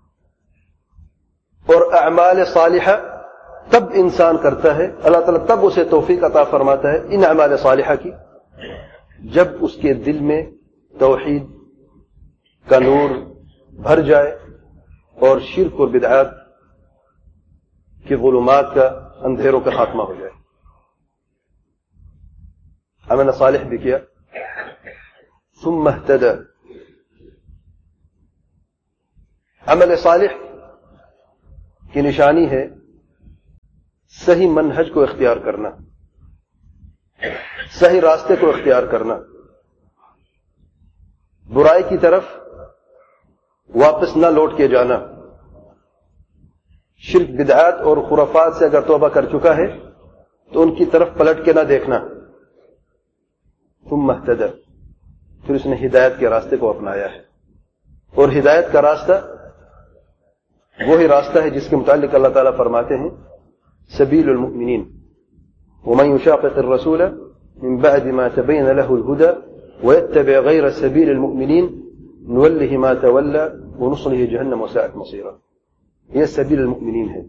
اور اعمال صالحہ تب انسان کرتا ہے، اللہ تعالیٰ تب اسے توفیق عطا فرماتا ہے ان اعمال صالحہ کی، جب اس کے دل میں توحید کا نور بھر جائے اور شرک اور بدعات کے ظلمات کا، اندھیروں کا خاتمہ ہو جائے۔ عمل صالح بھی کیا، ثم اهتدى، عمل صالح کی نشانی ہے صحیح منہج کو اختیار کرنا، صحیح راستے کو اختیار کرنا، برائی کی طرف واپس نہ لوٹ کے جانا، شرک بدعات اور خرافات سے اگر توبہ کر چکا ہے تو ان کی طرف پلٹ کے نہ دیکھنا، ثم اہتدى، پھر اس نے ہدایت کے راستے کو اپنایا ہے۔ اور ہدایت کا راستہ وہی راستہ ہے جس کے متعلق اللہ تعالیٰ فرماتے ہیں سبیل المؤمنین ومن یشاقق الرسول من بعد ما تبین له الهدى ويتبع غیر سبیل المؤمنین نوله ما تولى ونصله جہنم وساءت مصیرا، یہ سبیل المؤمنین ہے۔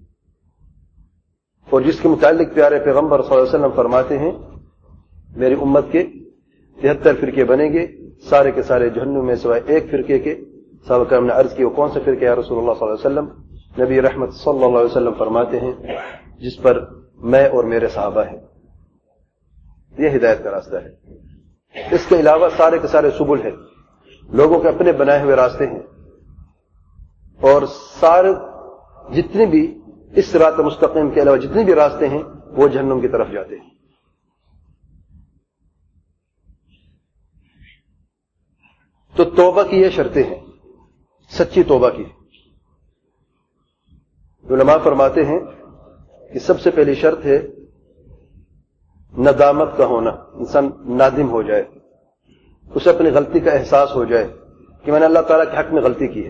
اور جس کے متعلق پیارے پیغمبر صلی اللہ علیہ وسلم فرماتے ہیں میری امت کے 73 فرقے بنیں گے، سارے کے سارے جہنم میں سوائے ایک فرقے کے۔ صحابہ کرام نے عرض کی وہ کون سے فرقے یا رسول اللہ صلی اللہ علیہ وسلم؟ نبی رحمت صلی اللہ علیہ وسلم فرماتے ہیں جس پر میں اور میرے صحابہ ہیں۔ یہ ہدایت کا راستہ ہے۔ اس کے علاوہ سارے کے سارے سبل ہیں، لوگوں کے اپنے بنائے ہوئے راستے ہیں، اور سارے جتنے بھی اس صراط مستقیم کے علاوہ جتنے بھی راستے ہیں وہ جہنم کی طرف جاتے ہیں۔ تو توبہ کی یہ شرطیں ہیں، سچی توبہ کی۔ علماء فرماتے ہیں کہ سب سے پہلی شرط ہے ندامت کا ہونا، انسان نادم ہو جائے، اسے اپنی غلطی کا احساس ہو جائے کہ میں نے اللہ تعالیٰ کے حق میں غلطی کی ہے۔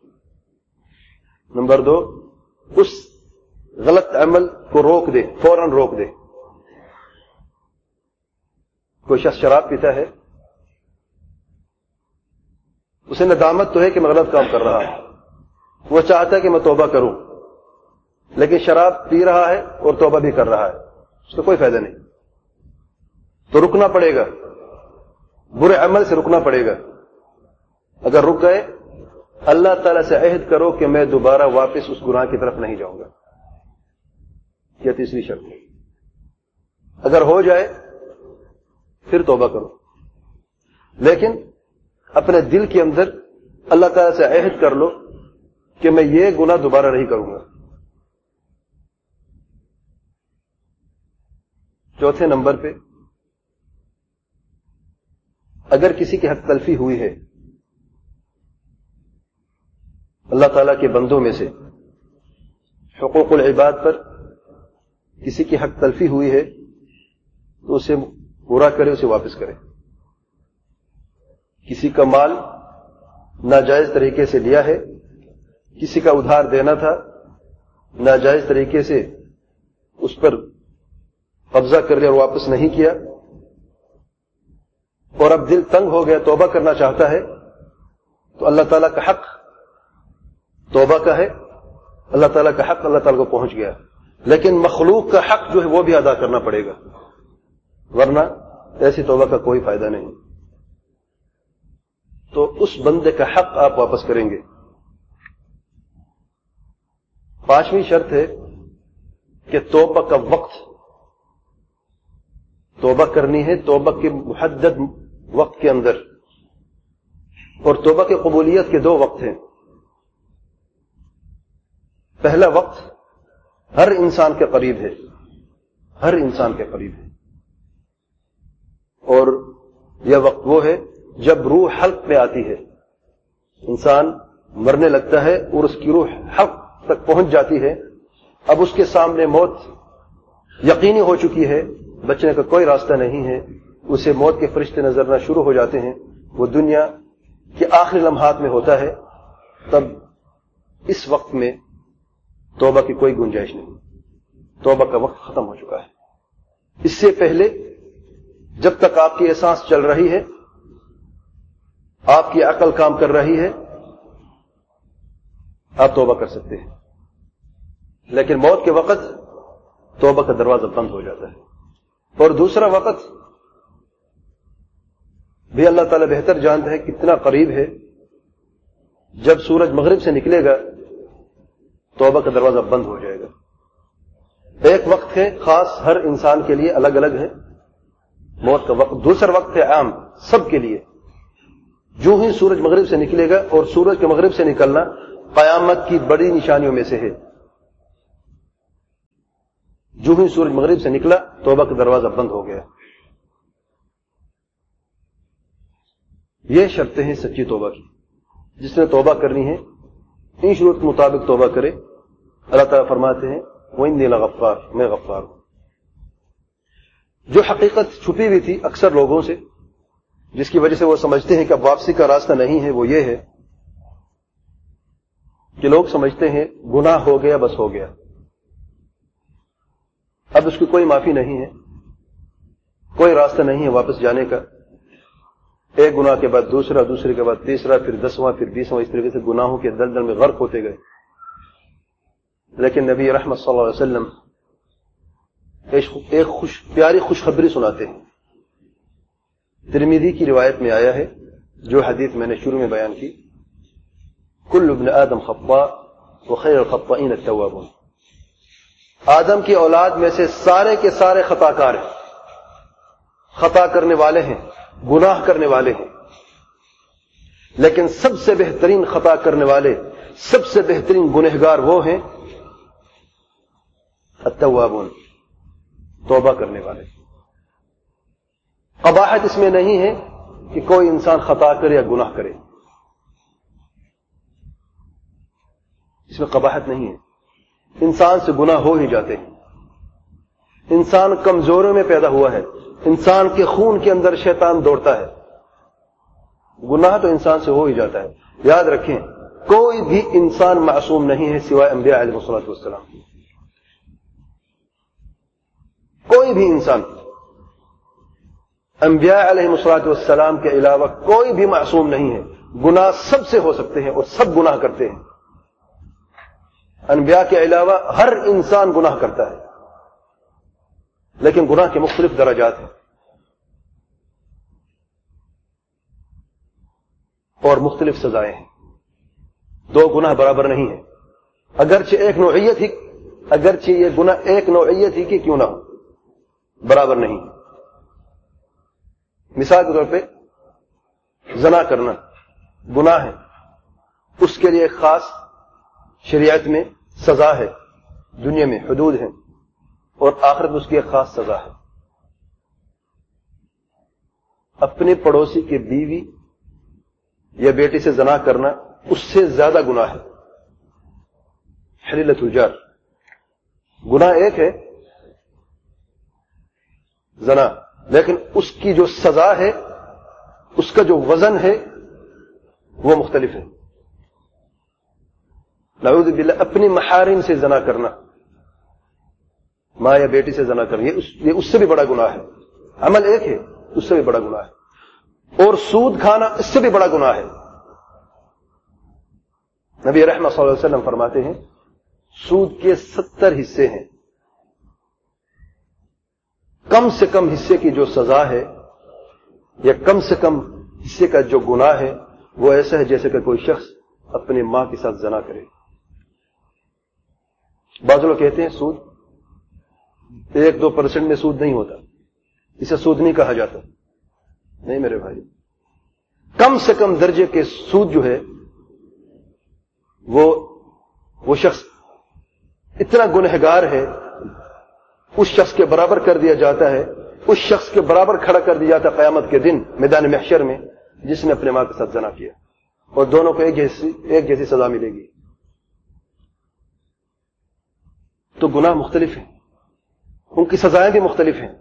نمبر 2، اس غلط عمل کو روک دے، فوراً روک دے۔ کوئی شخص شراب پیتا ہے، اسے ندامت تو ہے کہ میں غلط کام کر رہا ہوں، وہ چاہتا ہے کہ میں توبہ کروں، لیکن شراب پی رہا ہے اور توبہ بھی کر رہا ہے، اس کا کوئی فائدہ نہیں۔ تو رکنا پڑے گا، برے عمل سے رکنا پڑے گا۔ اگر رک گئے اللہ تعالیٰ سے عہد کرو کہ میں دوبارہ واپس اس گناہ کی طرف نہیں جاؤں گا، یہ تیسری شرط ہے۔ اگر ہو جائے پھر توبہ کرو، لیکن اپنے دل کے اندر اللہ تعالیٰ سے عہد کر لو کہ میں یہ گناہ دوبارہ نہیں کروں گا۔ چوتھے نمبر پہ اگر کسی کی حق تلفی ہوئی ہے، اللہ تعالیٰ کے بندوں میں سے حقوق العباد پر کسی کی حق تلفی ہوئی ہے تو اسے پورا کرے، اسے واپس کرے۔ کسی کا مال ناجائز طریقے سے لیا ہے، کسی کا ادھار دینا تھا، ناجائز طریقے سے اس پر قبضہ کر لیا اور واپس نہیں کیا، اور اب دل تنگ ہو گیا، توبہ کرنا چاہتا ہے، تو اللہ تعالیٰ کا حق توبہ کا ہے، اللہ تعالیٰ کا حق اللہ تعالیٰ کو پہنچ گیا، لیکن مخلوق کا حق جو ہے وہ بھی ادا کرنا پڑے گا، ورنہ ایسی توبہ کا کوئی فائدہ نہیں۔ تو اس بندے کا حق آپ واپس کریں گے۔ پانچویں شرط ہے کہ توبہ کا وقت، توبہ کرنی ہے توبہ کے محدد وقت کے اندر، اور توبہ کی قبولیت کے 2 وقت ہیں۔ پہلا وقت ہر انسان کے قریب ہے، ہر انسان کے قریب ہے، اور یہ وقت وہ ہے جب روح حلق پہ آتی ہے، انسان مرنے لگتا ہے اور اس کی روح حلق تک پہنچ جاتی ہے، اب اس کے سامنے موت یقینی ہو چکی ہے، بچنے کا کوئی راستہ نہیں ہے، اسے موت کے فرشتے نظر آنا شروع ہو جاتے ہیں، وہ دنیا کے آخری لمحات میں ہوتا ہے، تب اس وقت میں توبہ کی کوئی گنجائش نہیں، توبہ کا وقت ختم ہو چکا ہے۔ اس سے پہلے جب تک آپ کی احساس چل رہی ہے، آپ کی عقل کام کر رہی ہے، آپ توبہ کر سکتے ہیں، لیکن موت کے وقت توبہ کا دروازہ بند ہو جاتا ہے۔ اور دوسرا وقت بھی اللہ تعالیٰ بہتر جانتا ہے کتنا قریب ہے، جب سورج مغرب سے نکلے گا توبہ کا دروازہ بند ہو جائے گا۔ ایک وقت ہے خاص، ہر انسان کے لیے الگ الگ ہے موت کا وقت، دوسرا وقت ہے عام سب کے لیے، جو ہی سورج مغرب سے نکلے گا، اور سورج کے مغرب سے نکلنا قیامت کی بڑی نشانیوں میں سے ہے، جو ہی سورج مغرب سے نکلا توبہ کا دروازہ بند ہو گیا. یہ شرطیں ہیں سچی توبہ کی. جس نے توبہ کرنی ہے ان شروط کے مطابق توبہ کرے. اللہ تعالیٰ فرماتے ہیں وَإِنِّي لَغَفَّارٌ، میں غفار ہوں. جو حقیقت چھپی ہوئی تھی اکثر لوگوں سے، جس کی وجہ سے وہ سمجھتے ہیں کہ اب واپسی کا راستہ نہیں ہے، وہ یہ ہے کہ لوگ سمجھتے ہیں گناہ ہو گیا بس ہو گیا، اب اس کی کوئی معافی نہیں ہے، کوئی راستہ نہیں ہے واپس جانے کا. ایک گناہ کے بعد دوسرا، دوسرے کے بعد تیسرا، پھر 10واں، پھر 20واں، اس طریقے سے گناہوں کے دلدل میں غرق ہوتے گئے. لیکن نبی رحمت صلی اللہ علیہ وسلم ایک پیاری خوشخبری سناتے ہیں. ترمذی کی روایت میں آیا ہے، جو حدیث میں نے شروع میں بیان کی، کل ابن آدم خطاء وخیر الخطائین التوابون. آدم کی اولاد میں سے سارے کے سارے خطا کار ہیں، خطا کرنے والے ہیں، گناہ کرنے والے ہیں، لیکن سب سے بہترین خطا کرنے والے، سب سے بہترین گنہگار وہ ہیں التوابون، توبہ کرنے والے. قباحت اس میں نہیں ہے کہ کوئی انسان خطا کرے یا گناہ کرے، اس میں قباحت نہیں ہے. انسان سے گناہ ہو ہی جاتے ہیں. انسان کمزوریوں میں پیدا ہوا ہے، انسان کے خون کے اندر شیطان دوڑتا ہے، گناہ تو انسان سے ہو ہی جاتا ہے. یاد رکھیں کوئی بھی انسان معصوم نہیں ہے سوائے انبیاء علیہ الصلوۃ والسلام. کوئی بھی انسان انبیاء علیہ الصلوۃ والسلام کے علاوہ کوئی بھی معصوم نہیں ہے. گناہ سب سے ہو سکتے ہیں اور سب گناہ کرتے ہیں. انبیاء کے علاوہ ہر انسان گناہ کرتا ہے، لیکن گناہ کے مختلف درجات ہیں اور مختلف سزائیں ہیں. دو گناہ برابر نہیں ہیں، اگرچہ یہ گناہ ایک نوعیت ہی کی کیوں نہ ہو، برابر نہیں. مثال کے طور پہ زنا کرنا گناہ ہے، اس کے لیے ایک خاص شریعت میں سزا ہے، دنیا میں حدود ہیں، اور آخرت میں اس کی ایک خاص سزا ہے. اپنے پڑوسی کے بیوی یا بیٹی سے زنا کرنا اس سے زیادہ گناہ ہے. حلیلۃ الجار، گناہ ایک ہے زنا، لیکن اس کی جو سزا ہے، اس کا جو وزن ہے وہ مختلف ہے. نعوذ باللہ اپنی محارم سے زنا کرنا، ماں یا بیٹی سے زنا کرنا، یہ اس سے بھی بڑا گناہ ہے. عمل ایک ہے، اس سے بھی بڑا گناہ ہے. اور سود کھانا اس سے بھی بڑا گناہ ہے. نبی رحمت صلی اللہ علیہ وسلم فرماتے ہیں سود کے 70 حصے ہیں. کم سے کم حصے کی جو سزا ہے یا کم سے کم حصے کا جو گناہ ہے وہ ایسا ہے جیسے کہ کوئی شخص اپنی ماں کے ساتھ زنا کرے. بعض لوگ کہتے ہیں سود 1-2% میں سود نہیں ہوتا، اسے سود نہیں کہا جاتا. نہیں میرے بھائی، کم سے کم درجے کے سود جو ہے وہ شخص اتنا گنہگار ہے، اس شخص کے برابر کر دیا جاتا ہے، اس شخص کے برابر کھڑا کر دیا جاتا ہے قیامت کے دن میدان محشر میں، جس نے اپنے ماں کے ساتھ زنا کیا، اور دونوں کو ایک جیسی سزا ملے گی. تو گناہ مختلف ہیں، ان کی سزائیں بھی مختلف ہیں.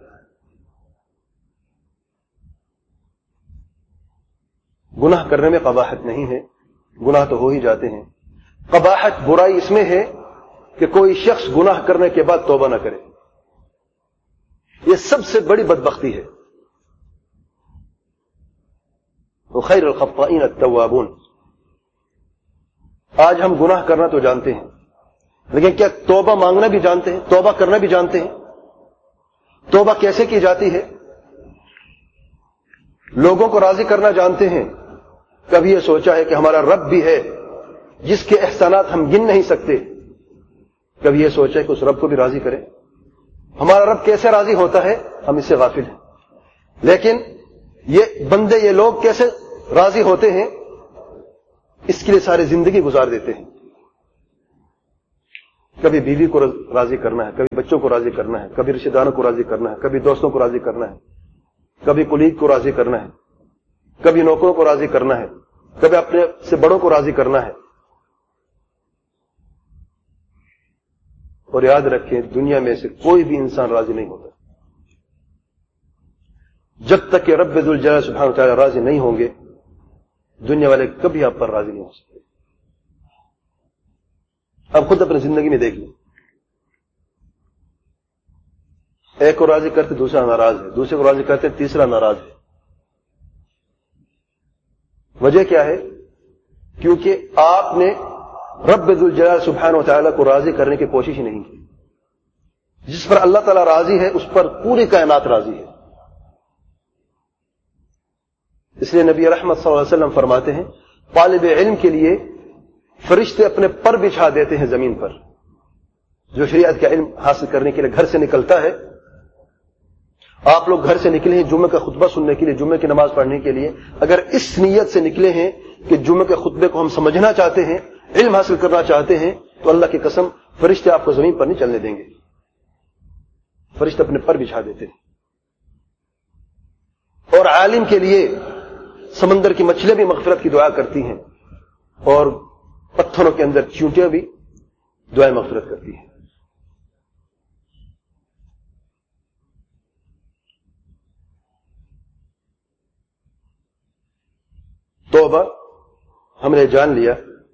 گناہ کرنے میں قباحت نہیں ہے، گناہ تو ہو ہی جاتے ہیں. قباحت برائی اس میں ہے کہ کوئی شخص گناہ کرنے کے بعد توبہ نہ کرے. یہ سب سے بڑی بدبختی ہے. وخیر الخطائین التوابون. آج ہم گناہ کرنا تو جانتے ہیں، لیکن کیا توبہ مانگنا بھی جانتے ہیں؟ توبہ کرنا بھی جانتے ہیں؟ توبہ کیسے کی جاتی ہے؟ لوگوں کو راضی کرنا جانتے ہیں؟ کبھی یہ سوچا ہے کہ ہمارا رب بھی ہے جس کے احسانات ہم گن نہیں سکتے؟ کبھی یہ سوچا ہے کہ اس رب کو بھی راضی کریں؟ ہمارا رب کیسے راضی ہوتا ہے ہم اس سے غافل ہیں. لیکن یہ بندے، یہ لوگ کیسے راضی ہوتے ہیں اس کے لیے ساری زندگی گزار دیتے ہیں. کبھی بیوی کو راضی کرنا ہے، کبھی بچوں کو راضی کرنا ہے، کبھی رشتہ داروں کو راضی کرنا ہے، کبھی دوستوں کو راضی کرنا ہے، کبھی کلیگ کو راضی کرنا ہے، کبھی نوکروں کو راضی کرنا ہے، کبھی اپنے سے بڑوں کو راضی کرنا ہے. اور یاد رکھیں دنیا میں سے کوئی بھی انسان راضی نہیں ہوتا جب تک کہ رب ذوالجلال سبحانہ وتعالی راضی نہیں ہوں گے. دنیا والے کبھی آپ پر راضی نہیں ہو سکتے. اب خود اپنی زندگی میں دیکھ لیں، ایک کو راضی کرتے دوسرا ناراض ہے، دوسرے کو راضی کرتے تیسرا ناراض ہے. وجہ کیا ہے؟ کیونکہ آپ نے رب ذوالجلال سبحانہ وتعالی کو راضی کرنے کی کوشش ہی نہیں کی. جس پر اللہ تعالیٰ راضی ہے اس پر پوری کائنات راضی ہے. اس لیے نبی رحمت صلی اللہ علیہ وسلم فرماتے ہیں طالب علم کے لیے فرشتے اپنے پر بچھا دیتے ہیں زمین پر. جو شریعت کا علم حاصل کرنے کے لیے گھر سے نکلتا ہے، آپ لوگ گھر سے نکلے ہیں جمعہ کا خطبہ سننے کے لیے، جمعہ کی نماز پڑھنے کے لیے، اگر اس نیت سے نکلے ہیں کہ جمعہ کے خطبے کو ہم سمجھنا چاہتے ہیں، علم حاصل کرنا چاہتے ہیں، تو اللہ کی قسم فرشتے آپ کو زمین پر نہیں چلنے دیں گے. فرشتے اپنے پر بچھا دیتے ہیں. اور عالم کے لیے سمندر کی مچھلیاں بھی مغفرت کی دعا کرتی ہیں، اور پتھروں کے اندر چیونٹیاں بھی دعائیں مغفرت کرتی ہیں. توبہ ہم نے جان لیا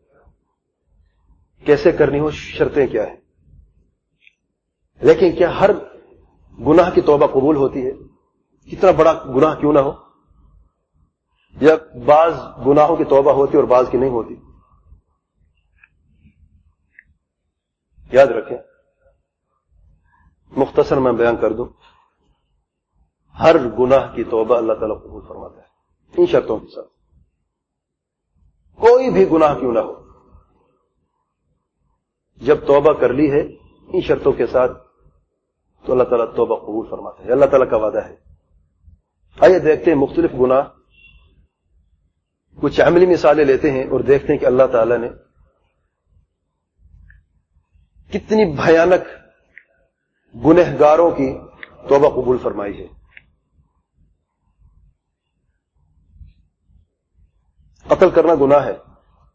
کیسے کرنی ہو، شرطیں کیا ہیں. لیکن کیا ہر گناہ کی توبہ قبول ہوتی ہے؟ کتنا بڑا گناہ کیوں نہ ہو، یا بعض گناہوں کی توبہ ہوتی اور بعض کی نہیں ہوتی؟ یاد رکھیں، مختصر میں بیان کر دوں، ہر گناہ کی توبہ اللہ تعالیٰ قبول فرماتا ہے ان شرطوں کے ساتھ. کوئی بھی گناہ کیوں نہ ہو، جب توبہ کر لی ہے ان شرطوں کے ساتھ تو اللہ تعالیٰ توبہ قبول فرماتا ہے. اللہ تعالیٰ کا وعدہ ہے. آئیے دیکھتے ہیں مختلف گناہ، کچھ عملی مثالیں لیتے ہیں اور دیکھتے ہیں کہ اللہ تعالیٰ نے کتنی بھیانک گنہگاروں کی توبہ قبول فرمائی ہے. قتل کرنا گناہ ہے.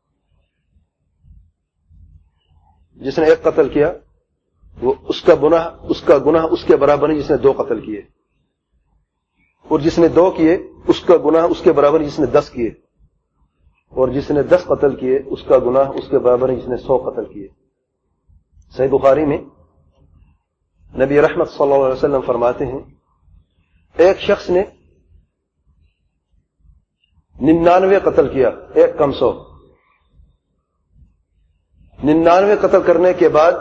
جس نے ایک قتل کیا وہ اس کا گناہ اس کے برابر نہیں جس نے 2 قتل کیے، اور جس نے 2 کیے اس کا گناہ اس کے برابر جس نے 10 کیے، اور جس نے 10 قتل کیے اس کا گناہ اس کے برابر جس نے 100 قتل کیے. صحیح بخاری میں نبی رحمت صلی اللہ علیہ وسلم فرماتے ہیں ایک شخص نے 99 قتل کیا، ایک کم 100. 99 قتل کرنے کے بعد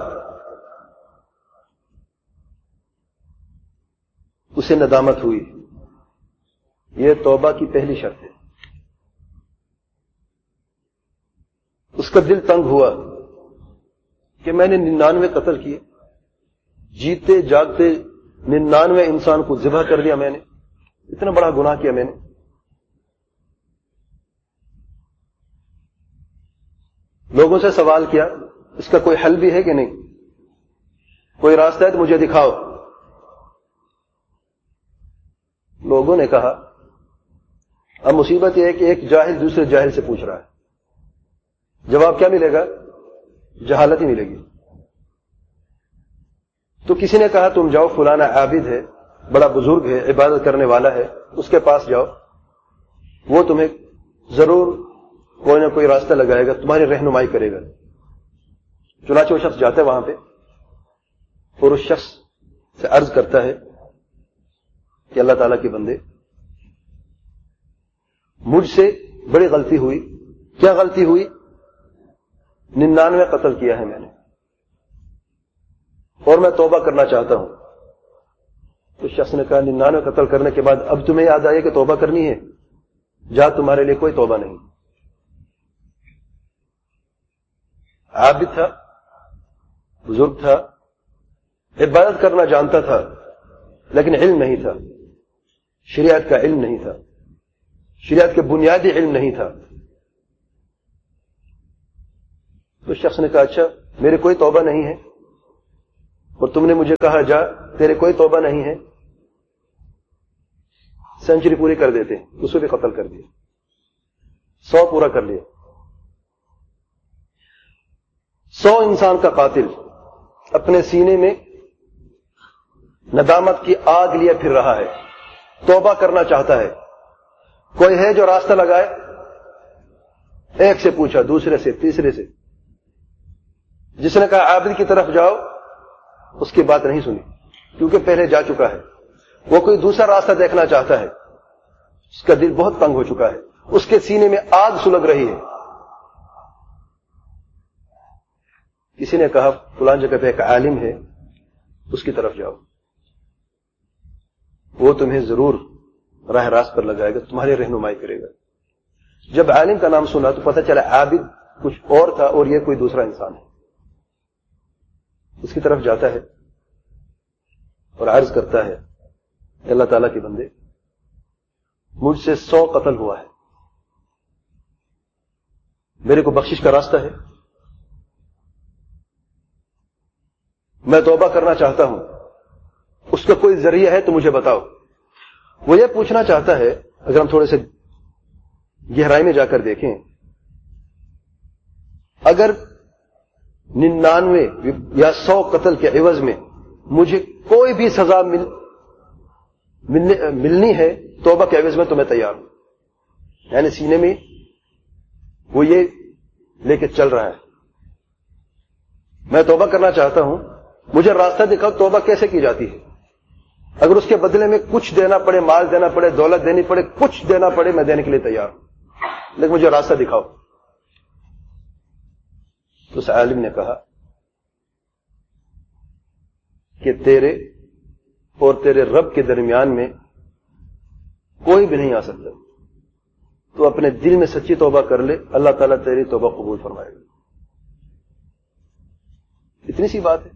اسے ندامت ہوئی. یہ توبہ کی پہلی شرط ہے. اس کا دل تنگ ہوا کہ میں نے 99 قتل کیے، جیتے جاگتے 99 انسان کو ذبح کر دیا، میں نے اتنا بڑا گناہ کیا. میں نے لوگوں سے سوال کیا اس کا کوئی حل بھی ہے کہ نہیں، کوئی راستہ ہے تو مجھے دکھاؤ. لوگوں نے کہا اب مصیبت یہ ہے کہ ایک جاہل دوسرے جاہل سے پوچھ رہا ہے، جواب کیا ملے گا؟ جہالت ہی ملے گی. تو کسی نے کہا تم جاؤ، فلانا عابد ہے، بڑا بزرگ ہے، عبادت کرنے والا ہے، اس کے پاس جاؤ، وہ تمہیں ضرور کوئی نہ کوئی راستہ لگائے گا، تمہاری رہنمائی کرے گا. چنانچہ وہ شخص جاتا ہے وہاں پہ اور اس شخص سے عرض کرتا ہے کہ اللہ تعالیٰ کے بندے، مجھ سے بڑی غلطی ہوئی. کیا غلطی ہوئی؟ 99 قتل کیا ہے میں نے اور میں توبہ کرنا چاہتا ہوں. تو شخص نے کہا 99 قتل کرنے کے بعد اب تمہیں یاد آئے کہ توبہ کرنی ہے؟ جا، تمہارے لیے کوئی توبہ نہیں. عابد تھا، بزرگ تھا، عبادت کرنا جانتا تھا، لیکن علم نہیں تھا، شریعت کا علم نہیں تھا، شریعت کے بنیادی علم نہیں تھا. تو شخص نے کہا اچھا میرے کوئی توبہ نہیں ہے، اور تم نے مجھے کہا جا تیرے کوئی توبہ نہیں ہے، سینچری پوری کر دیتے ہیں، اس کو بھی قتل کر دیا، 100 پورا کر لیا۔ 100 انسان کا قاتل اپنے سینے میں ندامت کی آگ لیے پھر رہا ہے، توبہ کرنا چاہتا ہے۔ کوئی ہے جو راستہ لگائے؟ ایک سے پوچھا، دوسرے سے، تیسرے سے، جس نے کہا عابد کی طرف جاؤ، اس کی بات نہیں سنی کیونکہ پہلے جا چکا ہے۔ وہ کوئی دوسرا راستہ دیکھنا چاہتا ہے، اس کا دل بہت تنگ ہو چکا ہے، اس کے سینے میں آگ سلگ رہی ہے۔ کسی نے کہا فلاں جگہ پہ ایک عالم ہے، اس کی طرف جاؤ، وہ تمہیں ضرور راہ راست پر لگائے گا، تمہاری رہنمائی کرے گا۔ جب عالم کا نام سنا تو پتہ چلا عابد کچھ اور تھا اور یہ کوئی دوسرا انسان ہے۔ اس کی طرف جاتا ہے اور عرض کرتا ہے، اللہ تعالیٰ کے بندے، مجھ سے 100 قتل ہوا ہے، میرے کو بخشش کا راستہ ہے، میں توبہ کرنا چاہتا ہوں، اس کا کوئی ذریعہ ہے تو مجھے بتاؤ۔ وہ یہ پوچھنا چاہتا ہے، اگر ہم تھوڑے سے گہرائی میں جا کر دیکھیں، اگر 99 یا 100 قتل کے عوض میں مجھے کوئی بھی سزا ملنی ہے توبہ کے عوض میں تو میں تیار ہوں۔ یعنی سینے میں وہ یہ لے کے چل رہا ہے، میں توبہ کرنا چاہتا ہوں، مجھے راستہ دکھاؤ توبہ کیسے کی جاتی ہے، اگر اس کے بدلے میں کچھ دینا پڑے، مال دینا پڑے، دولت دینی پڑے، کچھ دینا پڑے، میں دینے کے لیے تیار ہوں، لیکن مجھے راستہ دکھاؤ۔ تو اس عالم نے کہا کہ تیرے اور تیرے رب کے درمیان میں کوئی بھی نہیں آ سکتا، تو اپنے دل میں سچی توبہ کر لے، اللہ تعالیٰ تیری توبہ قبول فرمائے گا۔ اتنی سی بات ہے،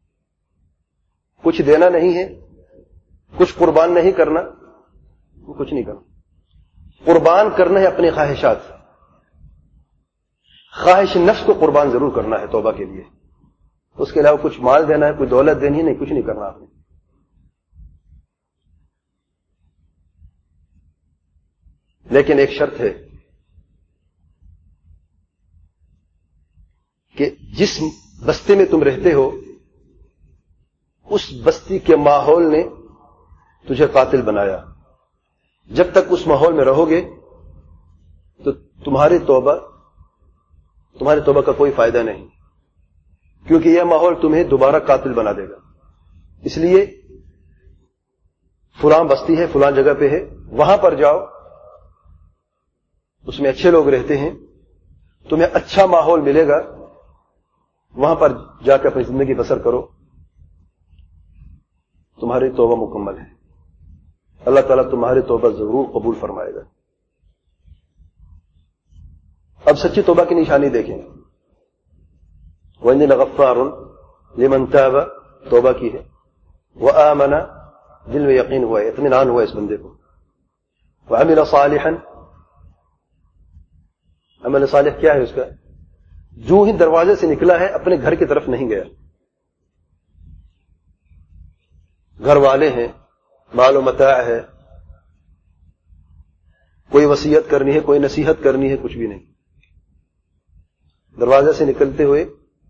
کچھ دینا نہیں ہے، کچھ قربان نہیں کرنا، کچھ نہیں کرنا، قربان کرنا ہے اپنی خواہشات، خواہش نفس کو قربان ضرور کرنا ہے توبہ کے لیے، اس کے علاوہ کچھ مال دینا ہے، کوئی دولت دینی ہے، نہیں، کچھ نہیں کرنا آپ نے۔ لیکن ایک شرط ہے کہ جس بستی میں تم رہتے ہو اس بستی کے ماحول نے تجھے قاتل بنایا، جب تک اس ماحول میں رہو گے تو تمہاری توبہ کا کوئی فائدہ نہیں، کیونکہ یہ ماحول تمہیں دوبارہ قاتل بنا دے گا۔ اس لیے فلاں بستی ہے، فلاں جگہ پہ ہے، وہاں پر جاؤ، اس میں اچھے لوگ رہتے ہیں، تمہیں اچھا ماحول ملے گا، وہاں پر جا کے اپنی زندگی بسر کرو، تمہاری توبہ مکمل ہے، اللہ تعالیٰ تمہاری توبہ ضرور قبول فرمائے گا۔ اب سچی توبہ کی نشانی دیکھیں، وَإِنِّي لَغَفَّارٌ لِمَن تَابَ، توبہ کی ہے، وَآمَنَ، دل میں یقین ہوا ہے، اطمینان ہوا اس بندے کو، وَعَمِلَ صَالِحًا، عمل صالح کیا ہے اس کا؟ جو ہی دروازے سے نکلا ہے اپنے گھر کی طرف نہیں گیا، گھر والے ہیں، مال و متاع ہے، کوئی وصیت کرنی ہے، کوئی نصیحت کرنی ہے، کچھ بھی نہیں، دروازے سے نکلتے ہوئے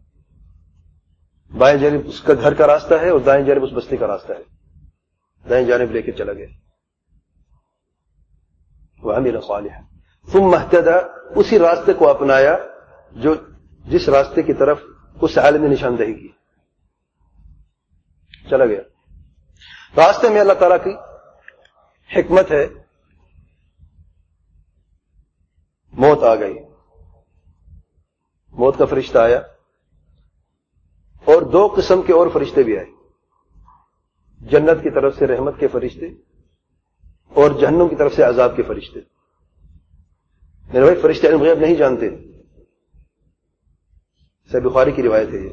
بائیں جانب اس کا گھر کا راستہ ہے اور دائیں جانب اس بستی کا راستہ ہے، دائیں جانب لے کے چلا گیا، وَعَمِلَ صَالِحًا ثُمَّ اهْتَدَى، اسی راستے کو اپنایا جس راستے کی طرف اس عالم نے نشاندہی کی، چلا گیا۔ راستے میں اللہ تعالیٰ کی حکمت ہے، موت آ گئی، موت کا فرشتہ آیا، اور 2 قسم کے اور فرشتے بھی آئے، جنت کی طرف سے رحمت کے فرشتے اور جہنم کی طرف سے عذاب کے فرشتے۔ میرے بھائی، فرشتے علم غیب نہیں جانتے، صحیح بخاری کی روایت ہے یہ،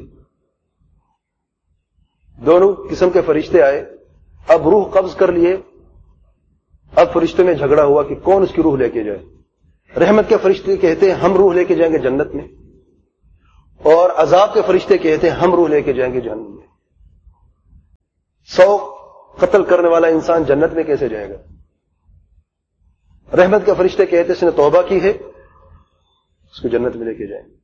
دونوں قسم کے فرشتے آئے، اب روح قبض کر لیے، اب فرشتوں میں جھگڑا ہوا کہ کون اس کی روح لے کے جائے۔ رحمت کے فرشتے کہتے ہیں ہم روح لے کے جائیں گے جنت میں، اور عذاب کے فرشتے کہتے ہیں ہم روح لے کے جائیں گے جہنم میں۔ 100 قتل کرنے والا انسان جنت میں کیسے جائے گا؟ رحمت کے فرشتے کہتے اس نے توبہ کی ہے، اس کو جنت میں لے کے جائیں گے۔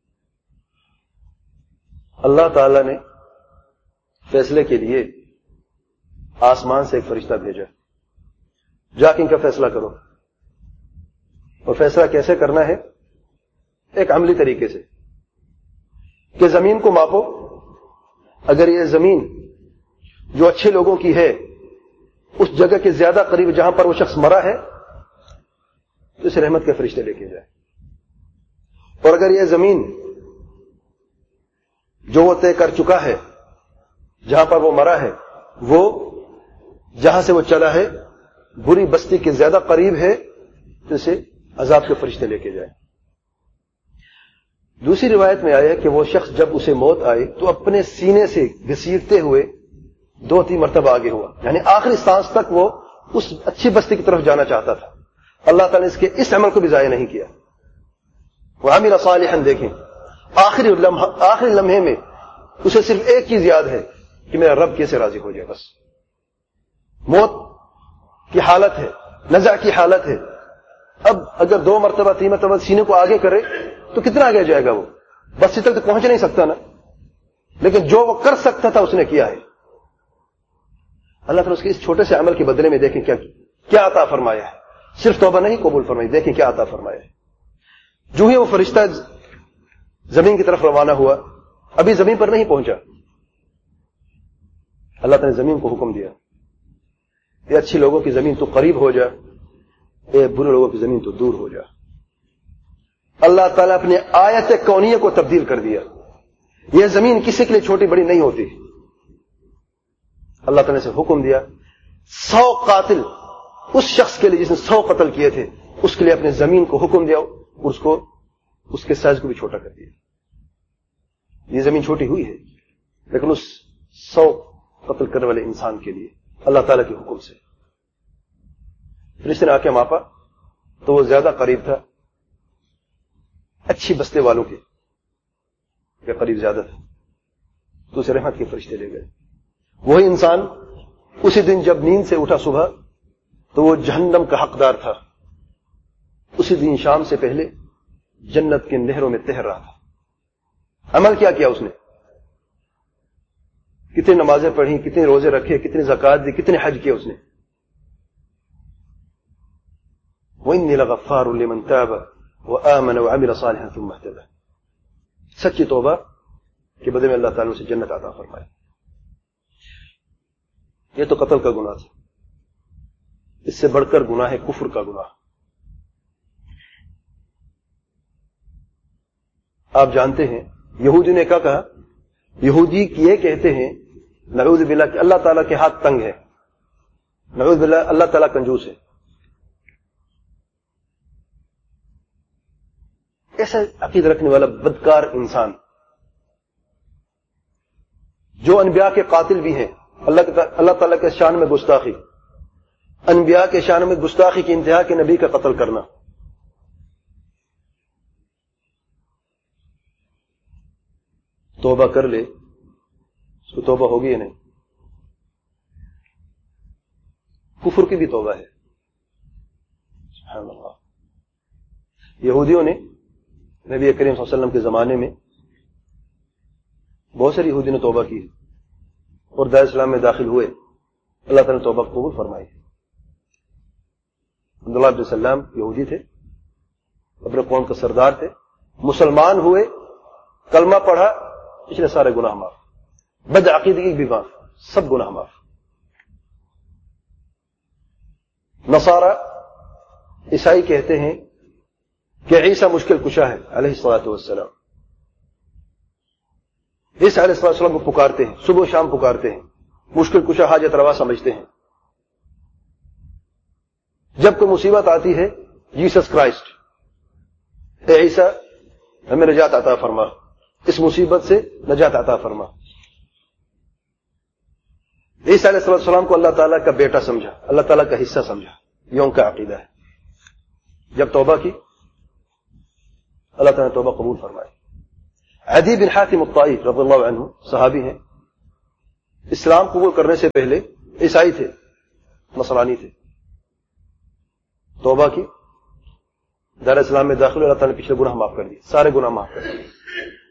اللہ تعالی نے فیصلے کے لیے آسمان سے ایک فرشتہ بھیجا، جا کے ان کا فیصلہ کرو۔ اور فیصلہ کیسے کرنا ہے؟ ایک عملی طریقے سے، کہ زمین کو ماپو، اگر یہ زمین جو اچھے لوگوں کی ہے اس جگہ کے زیادہ قریب جہاں پر وہ شخص مرا ہے تو اسے رحمت کے فرشتے لے کے جائے، اور اگر یہ زمین جو وہ طے کر چکا ہے جہاں پر وہ مرا ہے، وہ جہاں سے وہ چلا ہے بری بستی کے زیادہ قریب ہے تو اسے عذاب کے فرشتے لے کے جائے۔ دوسری روایت میں آیا کہ وہ شخص جب اسے موت آئی تو اپنے سینے سے گھسیٹتے ہوئے 2-3 مرتبہ آگے ہوا، یعنی آخری سانس تک وہ اس اچھی بستی کی طرف جانا چاہتا تھا۔ اللہ تعالیٰ نے اس عمل کو بھی ضائع نہیں کیا۔ وعمل صالحا، دیکھیں آخری لمحے میں اسے صرف ایک چیز یاد ہے کہ میرا رب کیسے راضی ہو جائے، بس موت کی حالت ہے، نزع کی حالت ہے۔ اب اگر 2 مرتبہ 3 مرتبہ سینے کو آگے کرے تو کتنا آگے جائے گا؟ وہ بس تک تو پہنچ نہیں سکتا نا، لیکن جو وہ کر سکتا تھا اس نے کیا ہے۔ اللہ تعالیٰ اس کے اس چھوٹے سے عمل کے بدلے میں دیکھیں کیا عطا فرمایا ہے۔ صرف توبہ نہیں قبول فرمائی، دیکھیں کیا عطا فرمایا ہے۔ جو ہی وہ فرشتہ زمین کی طرف روانہ ہوا، ابھی زمین پر نہیں پہنچا، اللہ تعالیٰ نے زمین کو حکم دیا، اے اچھی لوگوں کی زمین تو قریب ہو جا، اے برے لوگوں کی زمین تو دور ہو جا۔ اللہ تعالیٰ اپنے آیت کونیہ کو تبدیل کر دیا۔ یہ زمین کسی کے لیے چھوٹی بڑی نہیں ہوتی۔ اللہ تعالیٰ نے سے حکم دیا 100 قاتل اس شخص کے لیے جس نے 100 قتل کیے تھے، اس کے لیے اپنے زمین کو حکم دیا اور اس کے سائز کو بھی چھوٹا کر دیا۔ یہ زمین چھوٹی ہوئی ہے لیکن اس 100 قتل کرنے والے انسان کے لیے اللہ تعالیٰ کے حکم سے پھر اس نے آ کے ماپا تو وہ زیادہ قریب تھا اچھی بستے والوں کے قریب زیادہ تھا، تو اسے رحمت کے فرشتے لے گئے۔ وہی انسان اسی دن جب نیند سے اٹھا صبح تو وہ جہنم کا حقدار تھا، اسی دن شام سے پہلے جنت کی نہروں میں تیر رہا تھا۔ عمل کیا کیا اس نے؟ کتنی نمازیں پڑھی، کتنے روزے رکھے، کتنی زکات دی، کتنے حج کیے اس نے۔ وَإِنِّي لَغَفَّارٌ لِمَن تَابَ وَآمَنَ وَعَمِلَ صَالِحًا ثُمَّ اهْتَدَىٰ۔ سچی توبہ کے بدلے میں اللہ تعالیٰ سے جنت عطا فرمائے۔ یہ تو قتل کا گناہ تھا، اس سے بڑھ کر گناہ ہے کفر کا گناہ۔ آپ جانتے ہیں یہودی نے کیا کہا؟ یہودی یہ کہتے ہیں نعوذ باللہ کہ اللہ تعالیٰ کے ہاتھ تنگ ہے، نعوذ باللہ اللہ تعالیٰ کنجوس ہے۔ ایسا عقیدہ رکھنے والا بدکار انسان جو انبیاء کے قاتل بھی ہیں، اللہ تعالیٰ کے شان میں گستاخی، انبیاء کے شان میں گستاخی کی انتہا کے نبی کا قتل کرنا۔ توبہ کر لے، اس کو توبہ ہوگی یا نہیں؟ کفر کی بھی توبہ ہے۔ سبحان اللہ۔ یہودیوں نے نبی کریم صلی اللہ علیہ وسلم کے زمانے میں بہت ساری یہودیوں نے توبہ کی اور دار اسلام میں داخل ہوئے، اللہ تعالیٰ نے توبہ قبول فرمائی۔ عبداللہ بن سلام یہودی تھے، اپنے قوم کا سردار تھے، مسلمان ہوئے، کلمہ پڑھا، پچھلے سارے گناہ معاف، بد عقیدگی بھی معاف، سب گناہ معاف۔ نصارہ عیسائی کہتے ہیں کہ عیسیٰ مشکل کشا ہے علیہ الصلوۃ والسلام۔ عیسیٰ علیہ السلام کو پکارتے ہیں، صبح و شام پکارتے ہیں، مشکل کشا حاجت روا سمجھتے ہیں۔ جب کوئی مصیبت آتی ہے جیسس کرائسٹ، اے عیسیٰ ہمیں نجات عطا فرما، اس مصیبت سے نجات عطا فرما۔ عیسیٰ علیہ السلام کو اللہ تعالیٰ کا بیٹا سمجھا، اللہ تعالیٰ کا حصہ سمجھا، یہ ان کا عقیدہ ہے۔ جب توبہ کی اللہ تعالیٰ نے توبہ قبول فرمائی۔ عدی بن حاتم الطائی رضی اللہ عنہ صحابی ہیں، اسلام قبول کرنے سے پہلے عیسائی تھے، نصرانی تھے، توبہ کی، دار اسلام میں داخل، اللہ تعالیٰ نے پچھلے گناہ معاف کر دیے، سارے گناہ معاف کر دیے.